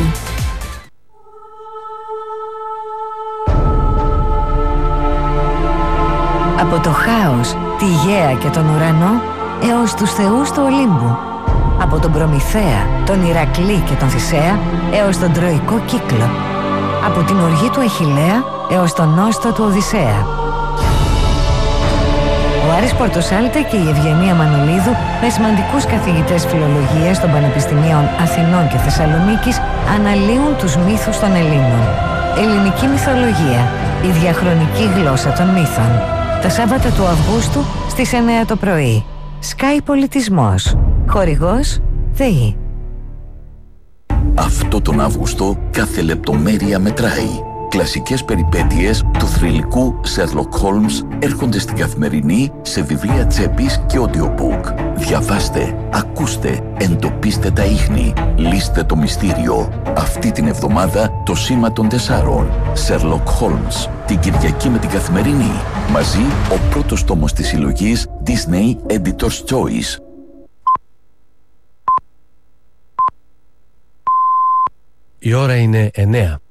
Από το χάος, τη γαία και τον ουρανό, έως τους θεούς του Ολύμπου. Από τον Προμηθέα, τον Ηρακλή και τον Θησέα, έως τον Τροϊκό κύκλο. Από την οργή του Αχιλλέα, έως τον νόστο του Οδυσσέα. Ο Άρης Πορτοσάλτε και η Ευγενία Μανολίδου, με σημαντικούς καθηγητές φιλολογίας των Πανεπιστημίων Αθηνών και Θεσσαλονίκης, αναλύουν τους μύθους των Ελλήνων. Ελληνική μυθολογία, η διαχρονική γλώσσα των μύθων. Τα Σάββατα του Αυγούστου στις 9 το πρωί. Sky Πολιτισμός. Χορηγός ΔΕΗ. Αυτό τον Αύγουστο κάθε λεπτομέρεια μετράει. Κλασικές περιπέτειες του θρυλικού Sherlock Holmes έρχονται στην Καθημερινή σε βιβλία τσέπης και audiobook. Διαβάστε, ακούστε, εντοπίστε τα ίχνη, λύστε το μυστήριο. Αυτή την εβδομάδα το Σήμα των 4, Sherlock Holmes, την Κυριακή με την Καθημερινή. Μαζί ο πρώτος τόμος της συλλογής Disney Editor's Choice. Η ώρα είναι 9.